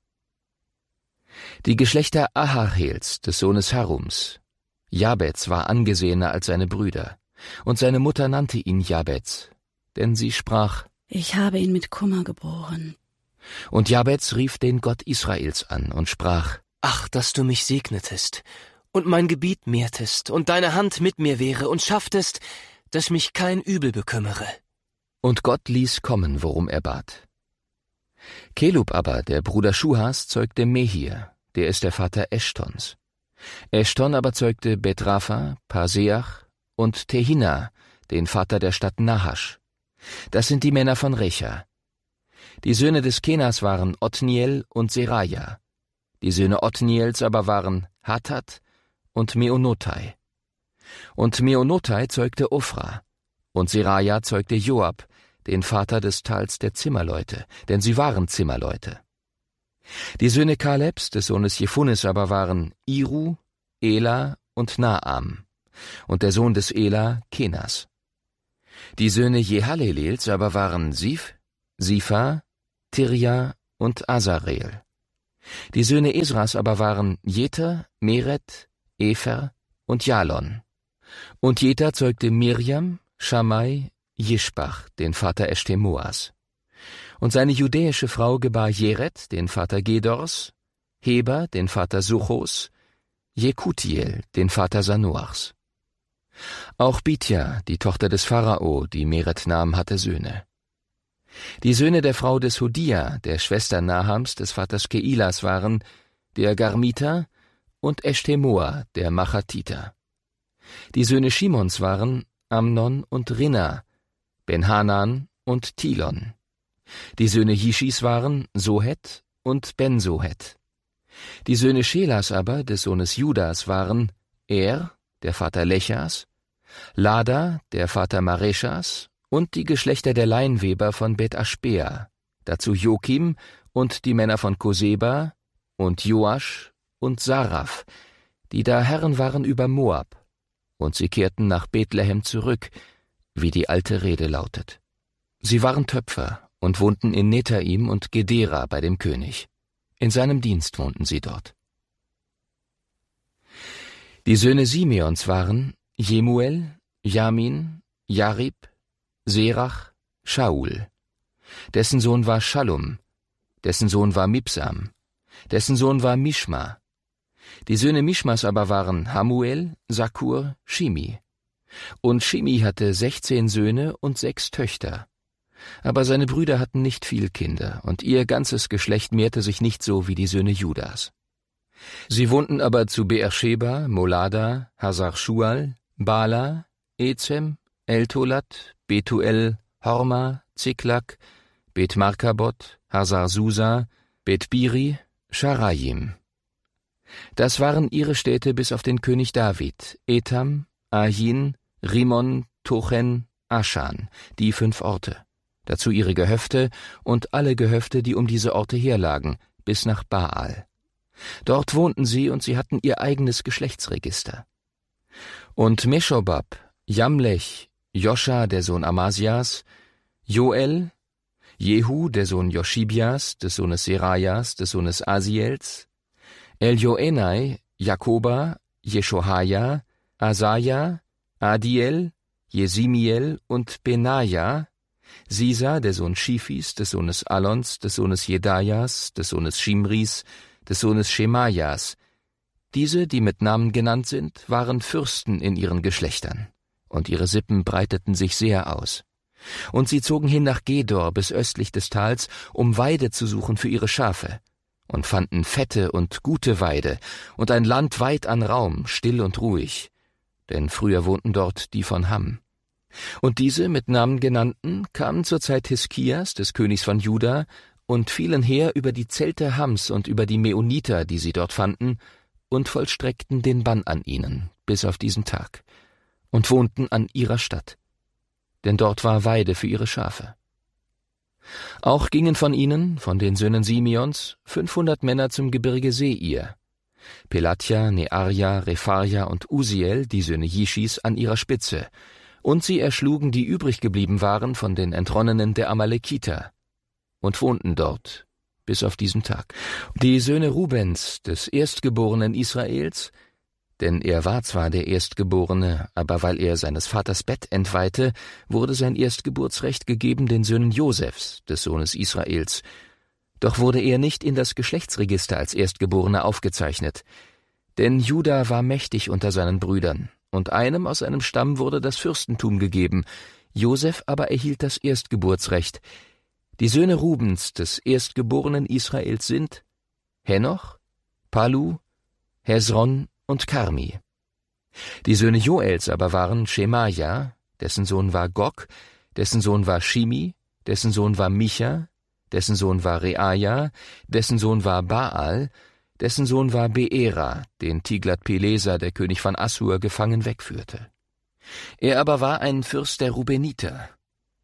Die Geschlechter Aharhels, des Sohnes Harums. Jabez war angesehener als seine Brüder, und seine Mutter nannte ihn Jabez, denn sie sprach: Ich habe ihn mit Kummer geboren. Und Jabez rief den Gott Israels an und sprach: Ach, dass du mich segnetest und mein Gebiet mehrtest und deine Hand mit mir wäre und schafftest, dass mich kein Übel bekümmere. Und Gott ließ kommen, worum er bat. Kelub aber, der Bruder Schuhas, zeugte Mehir, der ist der Vater Eschtons. Eschton aber zeugte Betrafa, Paseach und Tehina, den Vater der Stadt Nahasch. Das sind die Männer von Recha. Die Söhne des Kenas waren Otniel und Seraja. Die Söhne Otniels aber waren Hatat und Meonotai. Und Meonotai zeugte Ophra, und Seraja zeugte Joab, den Vater des Tals der Zimmerleute, denn sie waren Zimmerleute. Die Söhne Kalebs, des Sohnes Jephunes, aber waren Iru, Ela und Naam, und der Sohn des Ela, Kenas. Die Söhne Jehalelels aber waren Sif, Sifa, Tirja und Asarel. Die Söhne Esras aber waren Jeter, Meret, Efer und Jalon. Und Jeter zeugte Mirjam, Schamai, Jischbach, den Vater Eshtemoas. Und seine judäische Frau gebar Jeret, den Vater Gedors, Heber, den Vater Suchos, Jekutiel, den Vater Sanoachs. Auch Bitja, die Tochter des Pharao, die Meret nahm, hatte Söhne. Die Söhne der Frau des Hodia, der Schwester Nahams, des Vaters Keilas, waren der Garmiter und Eshtemoa, der Machatiter. Die Söhne Shimons waren Amnon und Rinna, Benhanan und Tilon. Die Söhne Jischis waren Sohet und Ben-Sohet. Die Söhne Schelas aber, des Sohnes Judas, waren der Vater Lechas, Lada, der Vater Mareschas, und die Geschlechter der Leinweber von Bet Aschbea, dazu Jokim und die Männer von Koseba und Joasch und Saraf, die da Herren waren über Moab, und sie kehrten nach Bethlehem zurück, wie die alte Rede lautet. Sie waren Töpfer und wohnten in Netaim und Gedera bei dem König. In seinem Dienst wohnten sie dort. Die Söhne Simeons waren Jemuel, Jamin, Jarib, Serach, Shaul. Dessen Sohn war Schallum, dessen Sohn war Mibsam, dessen Sohn war Mischma. Die Söhne Mischmas aber waren Hamuel, Sakur, Shimi. Und Shimi hatte 16 Söhne und 6 Töchter. Aber seine Brüder hatten nicht viel Kinder, und ihr ganzes Geschlecht mehrte sich nicht so wie die Söhne Judas. Sie wohnten aber zu Beersheba, Molada, Hasar-Schual, Bala, Ezem, Eltolat, Betuel, Horma, Ziklag, Bet-Markabot, Hasar-Susa, Bet-Biri, Scharayim. Das waren ihre Städte bis auf den König David, Etam, Ahin, Rimon, Tochen, Aschan, die 5 Orte. Dazu ihre Gehöfte und alle Gehöfte, die um diese Orte herlagen, bis nach Baal. Dort wohnten sie und sie hatten ihr eigenes Geschlechtsregister. Und Meschobab, Jamlech, Joscha, der Sohn Amasias, Joel, Jehu, der Sohn Joschibias, des Sohnes Serajas, des Sohnes Asiels, Eljoenai, Jakoba, Jeshohaja, Asaja, Adiel, Jesimiel und Benaja, Sisa, der Sohn Schifis, des Sohnes Alons, des Sohnes Jedajas, des Sohnes Schimris, des Sohnes Schemajas. Diese, die mit Namen genannt sind, waren Fürsten in ihren Geschlechtern, und ihre Sippen breiteten sich sehr aus. Und sie zogen hin nach Gedor bis östlich des Tals, um Weide zu suchen für ihre Schafe, und fanden fette und gute Weide und ein Land weit an Raum, still und ruhig, denn früher wohnten dort die von Ham. Und diese mit Namen genannten kamen zur Zeit Hiskias, des Königs von Juda, und fielen her über die Zelte Hams und über die Meuniter, die sie dort fanden, und vollstreckten den Bann an ihnen, bis auf diesen Tag, und wohnten an ihrer Stadt, denn dort war Weide für ihre Schafe. Auch gingen von ihnen, von den Söhnen Simeons, 500 Männer zum Gebirge Seir, Pelatja, Nearja, Repharja und Usiel, die Söhne Jischis, an ihrer Spitze, und sie erschlugen, die übrig geblieben waren von den Entronnenen der Amalekiter, und wohnten dort, bis auf diesen Tag. Die Söhne Rubens, des Erstgeborenen Israels, denn er war zwar der Erstgeborene, aber weil er seines Vaters Bett entweihte, wurde sein Erstgeburtsrecht gegeben den Söhnen Josefs, des Sohnes Israels. Doch wurde er nicht in das Geschlechtsregister als Erstgeborener aufgezeichnet, denn Juda war mächtig unter seinen Brüdern, und einem aus seinem Stamm wurde das Fürstentum gegeben, Josef aber erhielt das Erstgeburtsrecht. Die Söhne Rubens des Erstgeborenen Israels sind Henoch, Palu, Hezron und Karmi. Die Söhne Joels aber waren Schemaja, dessen Sohn war Gog, dessen Sohn war Shimi, dessen Sohn war Micha, dessen Sohn war Reaja, dessen Sohn war Baal, dessen Sohn war Beera, den Tiglat-Pileser, der König von Assur, gefangen wegführte. Er aber war ein Fürst der Rubeniter.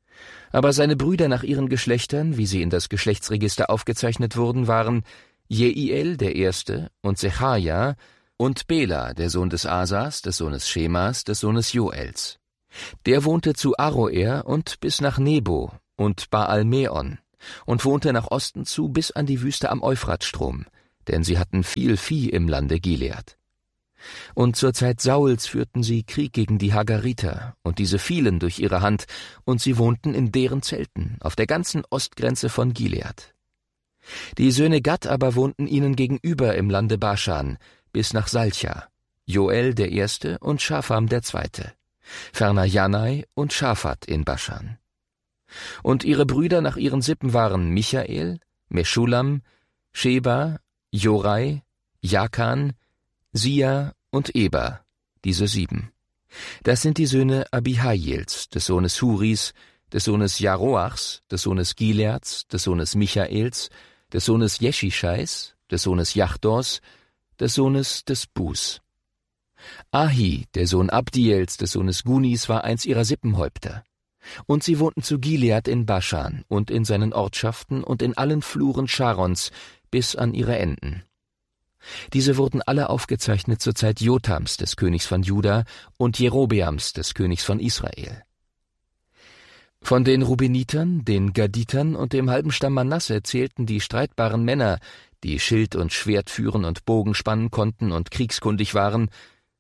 Aber seine Brüder nach ihren Geschlechtern, wie sie in das Geschlechtsregister aufgezeichnet wurden, waren Jeiel, der Erste, und Sechaja, und Bela, der Sohn des Asas, des Sohnes Schemas, des Sohnes Joels. Der wohnte zu Aroer und bis nach Nebo und Baal-Meon und wohnte nach Osten zu bis an die Wüste am Euphratstrom, denn sie hatten viel Vieh im Lande Gilead. Und zur Zeit Sauls führten sie Krieg gegen die Hagariter, und diese fielen durch ihre Hand, und sie wohnten in deren Zelten, auf der ganzen Ostgrenze von Gilead. Die Söhne Gad aber wohnten ihnen gegenüber im Lande Baschan, bis nach Salcha, Joel der Erste und Schafam der Zweite, ferner Janai und Schaphat in Baschan. Und ihre Brüder nach ihren Sippen waren Michael, Meschulam, Sheba, Jorai, Jakan, Sia und Eber, diese 7. Das sind die Söhne Abihails, des Sohnes Huris, des Sohnes Jaroachs, des Sohnes Gileads, des Sohnes Michaels, des Sohnes Jeschischais, des Sohnes Jachdors, des Sohnes des Bus. Ahi, der Sohn Abdiels, des Sohnes Gunis, war eins ihrer Sippenhäupter. Und sie wohnten zu Gilead in Baschan und in seinen Ortschaften und in allen Fluren Scharons bis an ihre Enden. Diese wurden alle aufgezeichnet zur Zeit Jotams, des Königs von Juda, und Jerobeams, des Königs von Israel. Von den Rubenitern, den Gaditern und dem halben Stamm Manasse zählten die streitbaren Männer, die Schild und Schwert führen und Bogen spannen konnten und kriegskundig waren,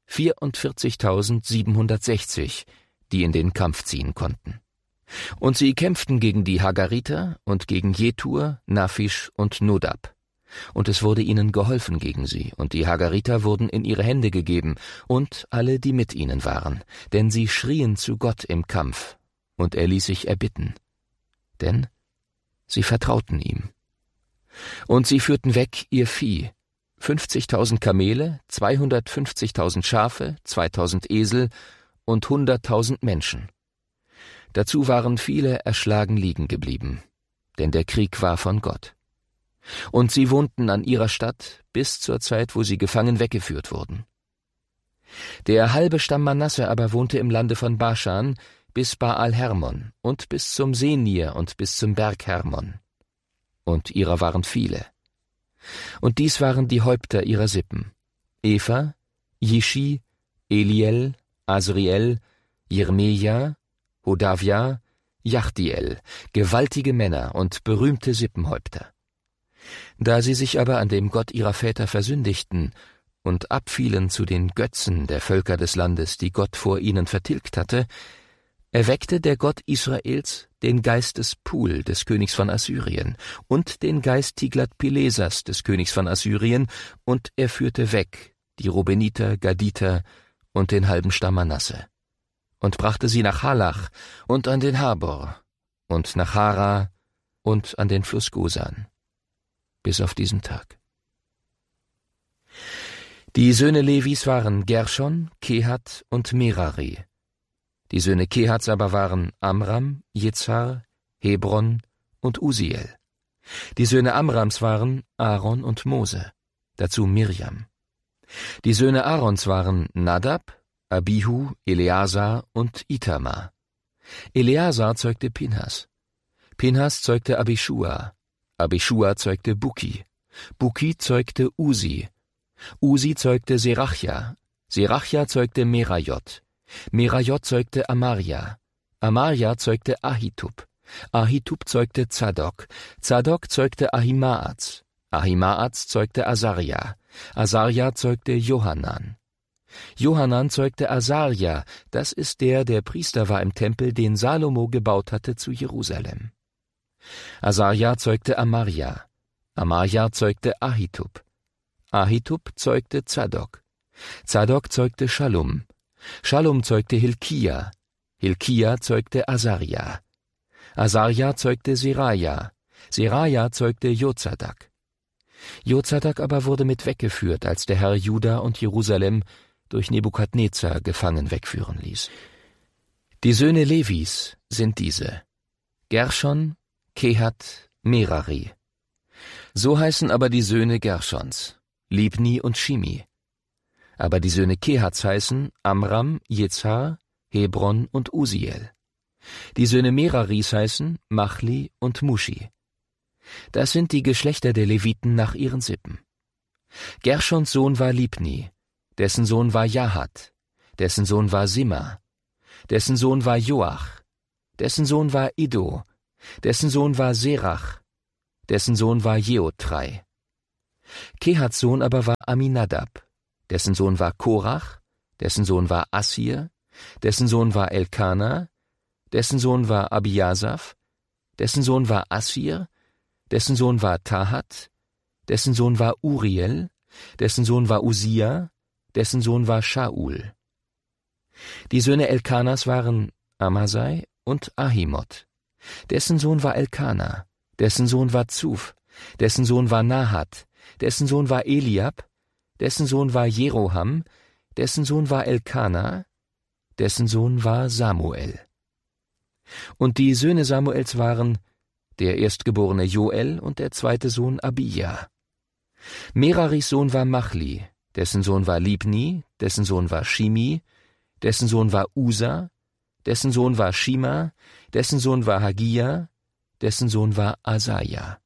44.760, die in den Kampf ziehen konnten. Und sie kämpften gegen die Hagariter und gegen Jetur, Naphisch und Nodab. Und es wurde ihnen geholfen gegen sie, und die Hagariter wurden in ihre Hände gegeben, und alle, die mit ihnen waren, denn sie schrien zu Gott im Kampf, und er ließ sich erbitten. Denn sie vertrauten ihm. Und sie führten weg ihr Vieh, 50.000 Kamele, 250.000 Schafe, 2.000 Esel und 100.000 Menschen. Dazu waren viele erschlagen liegen geblieben, denn der Krieg war von Gott. Und sie wohnten an ihrer Stadt bis zur Zeit, wo sie gefangen weggeführt wurden. Der halbe Stamm Manasse aber wohnte im Lande von Baschan bis Baal-Hermon und bis zum Senir und bis zum Berg Hermon. Und ihrer waren viele. Und dies waren die Häupter ihrer Sippen: Eva, Jishi, Eliel, Asriel, Jermeja, Hodavia, Jachdiel, gewaltige Männer und berühmte Sippenhäupter. Da sie sich aber an dem Gott ihrer Väter versündigten und abfielen zu den Götzen der Völker des Landes, die Gott vor ihnen vertilgt hatte, erweckte der Gott Israels den Geist des Pul, des Königs von Assyrien, und den Geist Tiglat-Pilesers, des Königs von Assyrien, und er führte weg die Rubeniter, Gaditer und den halben Stamm Manasse, und brachte sie nach Halach und an den Habor und nach Hara und an den Fluss Gosan, bis auf diesen Tag. Die Söhne Levis waren Gershon, Kehat und Merari. Die Söhne Kehats aber waren Amram, Jitzhar, Hebron und Uziel. Die Söhne Amrams waren Aaron und Mose, dazu Mirjam. Die Söhne Aarons waren Nadab, Abihu, Eleazar und Itamar. Eleazar zeugte Pinhas. Pinhas zeugte Abischua. Abischua zeugte Buki. Buki zeugte Uzi. Uzi zeugte Serachja. Serachja zeugte Merajot. Merajot zeugte Amarja. Amarja zeugte Ahitub. Ahitub zeugte Zadok. Zadok zeugte Ahimaaz. Ahimaaz zeugte Asaria. Asaria zeugte Johanan. Johanan zeugte Asaria, das ist der Priester war im Tempel, den Salomo gebaut hatte zu Jerusalem. Asaria zeugte Amarja. Amarja zeugte Ahitub. Ahitub zeugte Zadok. Zadok zeugte Schallum. Schallum zeugte Hilkia. Hilkia zeugte Asaria. Asaria zeugte Seraja. Seraja zeugte Jozadak. Jozadak aber wurde mit weggeführt, als der Herr Juda und Jerusalem durch Nebukadnezar gefangen wegführen ließ. Die Söhne Levis sind diese: Gershon, Kehat, Merari. So heißen aber die Söhne Gershons: Libni und Shimi. Aber die Söhne Kehats heißen Amram, Jitzhar, Hebron und Uziel. Die Söhne Meraris heißen Machli und Mushi. Das sind die Geschlechter der Leviten nach ihren Sippen. Gerschons Sohn war Libni, dessen Sohn war Jahat, dessen Sohn war Sima, dessen Sohn war Joach, dessen Sohn war Iddo, dessen Sohn war Serach, dessen Sohn war Jeotrei. Kehats Sohn aber war Aminadab, dessen Sohn war Korach, dessen Sohn war Assir, dessen Sohn war Elkana, dessen Sohn war Abiasaph, dessen Sohn war Assir, dessen Sohn war Tahat, dessen Sohn war Uriel, dessen Sohn war Usia, dessen Sohn war Shaul. Die Söhne Elkanas waren Amasai und Ahimot. Dessen Sohn war Elkana, dessen Sohn war Zuf, dessen Sohn war Nahat, dessen Sohn war Eliab, dessen Sohn war Jeroham, dessen Sohn war Elkana, dessen Sohn war Samuel. Und die Söhne Samuels waren der erstgeborene Joel und der zweite Sohn Abija. Meraris Sohn war Machli, dessen Sohn war Libni, dessen Sohn war Shimi, dessen Sohn war Usa, dessen Sohn war Shima, dessen Sohn war Hagia, dessen Sohn war Asaja.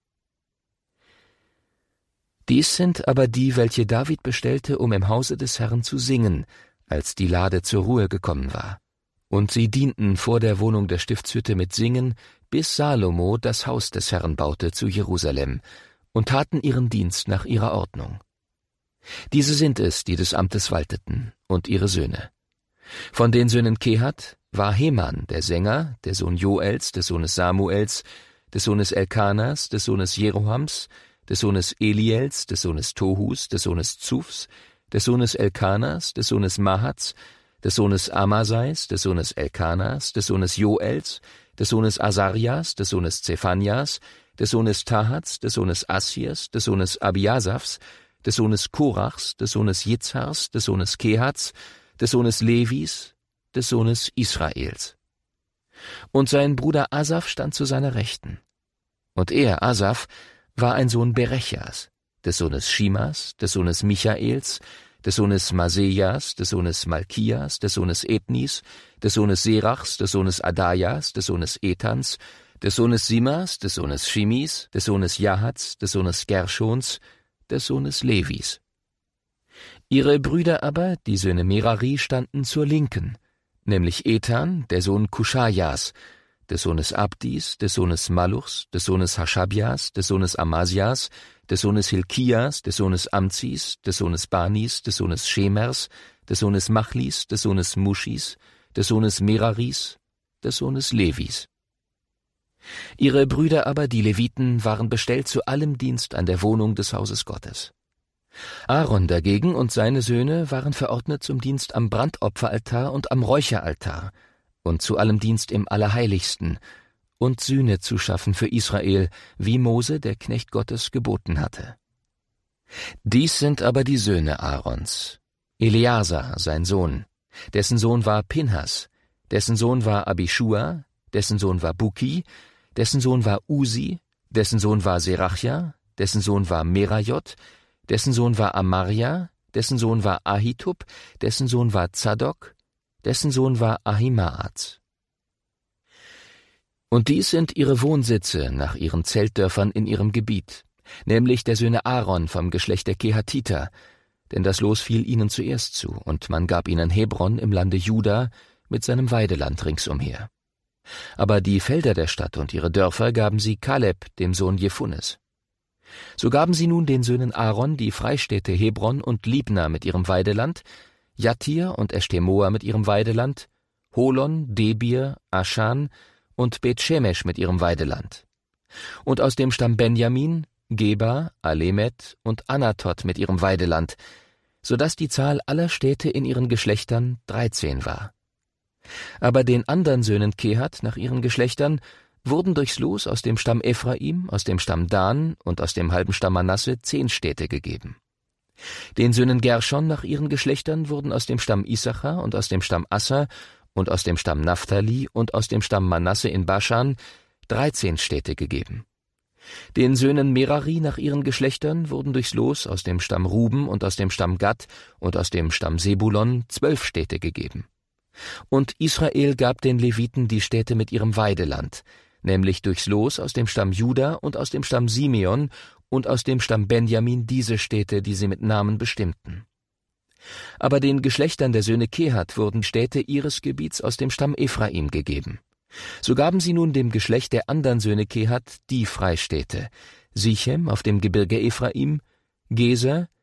Dies sind aber die, welche David bestellte, um im Hause des Herrn zu singen, als die Lade zur Ruhe gekommen war. Und sie dienten vor der Wohnung der Stiftshütte mit Singen, bis Salomo das Haus des Herrn baute zu Jerusalem, und taten ihren Dienst nach ihrer Ordnung. Diese sind es, die des Amtes walteten, und ihre Söhne. Von den Söhnen Kehat war Heman, der Sänger, der Sohn Joels, des Sohnes Samuels, des Sohnes Elkanas, des Sohnes Jerohams, des Sohnes Eliels, des Sohnes Tohus, des Sohnes Zufs, des Sohnes Elkanas, des Sohnes Mahats, des Sohnes Amasais, des Sohnes Elkanas, des Sohnes Joels, des Sohnes Asarias, des Sohnes Zephanias, des Sohnes Tahats, des Sohnes Assirs, des Sohnes Abiasaphs, des Sohnes Korachs, des Sohnes Jitzhars, des Sohnes Kehats, des Sohnes Levis, des Sohnes Israels. Und sein Bruder Asaph stand zu seiner Rechten. Und er, Asaph, war ein Sohn Berechas, des Sohnes Shimas, des Sohnes Michaels, des Sohnes Masejas, des Sohnes Malkias, des Sohnes Ethnis, des Sohnes Serachs, des Sohnes Adajas, des Sohnes Ethans, des Sohnes Simas, des Sohnes Shimis, des Sohnes Jahats, des Sohnes Gershons, des Sohnes Levis. Ihre Brüder aber, die Söhne Merari, standen zur Linken, nämlich Ethan, der Sohn Kuschajas, des Sohnes Abdis, des Sohnes Maluchs, des Sohnes Haschabias, des Sohnes Amasias, des Sohnes Hilkias, des Sohnes Amzis, des Sohnes Banis, des Sohnes Schemers, des Sohnes Machlis, des Sohnes Muschis, des Sohnes Meraris, des Sohnes Levis. Ihre Brüder aber, die Leviten, waren bestellt zu allem Dienst an der Wohnung des Hauses Gottes. Aaron dagegen und seine Söhne waren verordnet zum Dienst am Brandopferaltar und am Räucheraltar und zu allem Dienst im Allerheiligsten und Sühne zu schaffen für Israel, wie Mose, der Knecht Gottes, geboten hatte. Dies sind aber die Söhne Aarons: Eleazar, sein Sohn, dessen Sohn war Pinhas, dessen Sohn war Abischua, dessen Sohn war Buki, dessen Sohn war Usi, dessen Sohn war Serachja, dessen Sohn war Merajot, dessen Sohn war Amarja, dessen Sohn war Ahitub, dessen Sohn war Zadok, dessen Sohn war Ahimaaz. Und dies sind ihre Wohnsitze nach ihren Zeltdörfern in ihrem Gebiet, nämlich der Söhne Aaron vom Geschlecht der Kehatiter, denn das Los fiel ihnen zuerst zu, und man gab ihnen Hebron im Lande Juda mit seinem Weideland ringsumher. Aber die Felder der Stadt und ihre Dörfer gaben sie Kaleb, dem Sohn Jephunes. So gaben sie nun den Söhnen Aaron die Freistädte Hebron und Libna mit ihrem Weideland, Jattir und Eshtemoa mit ihrem Weideland, Holon, Debir, Aschan und Bet-Shemesh mit ihrem Weideland. Und aus dem Stamm Benjamin, Geba, Alemet und Anatot mit ihrem Weideland, so dass die Zahl aller Städte in ihren Geschlechtern 13 war. Aber den anderen Söhnen Kehat nach ihren Geschlechtern wurden durchs Los aus dem Stamm Ephraim, aus dem Stamm Dan und aus dem halben Stamm Manasse 10 Städte gegeben. Den Söhnen Gershon nach ihren Geschlechtern wurden aus dem Stamm Issachar und aus dem Stamm Asser und aus dem Stamm Naphtali und aus dem Stamm Manasse in Baschan 13 Städte gegeben. Den Söhnen Merari nach ihren Geschlechtern wurden durchs Los aus dem Stamm Ruben und aus dem Stamm Gad und aus dem Stamm Sebulon 12 Städte gegeben. Und Israel gab den Leviten die Städte mit ihrem Weideland, nämlich durchs Los aus dem Stamm Juda und aus dem Stamm Simeon und aus dem Stamm Benjamin diese Städte, die sie mit Namen bestimmten. Aber den Geschlechtern der Söhne Kehat wurden Städte ihres Gebiets aus dem Stamm Ephraim gegeben. So gaben sie nun dem Geschlecht der anderen Söhne Kehat die Freistädte: Sichem auf dem Gebirge Ephraim, Geser,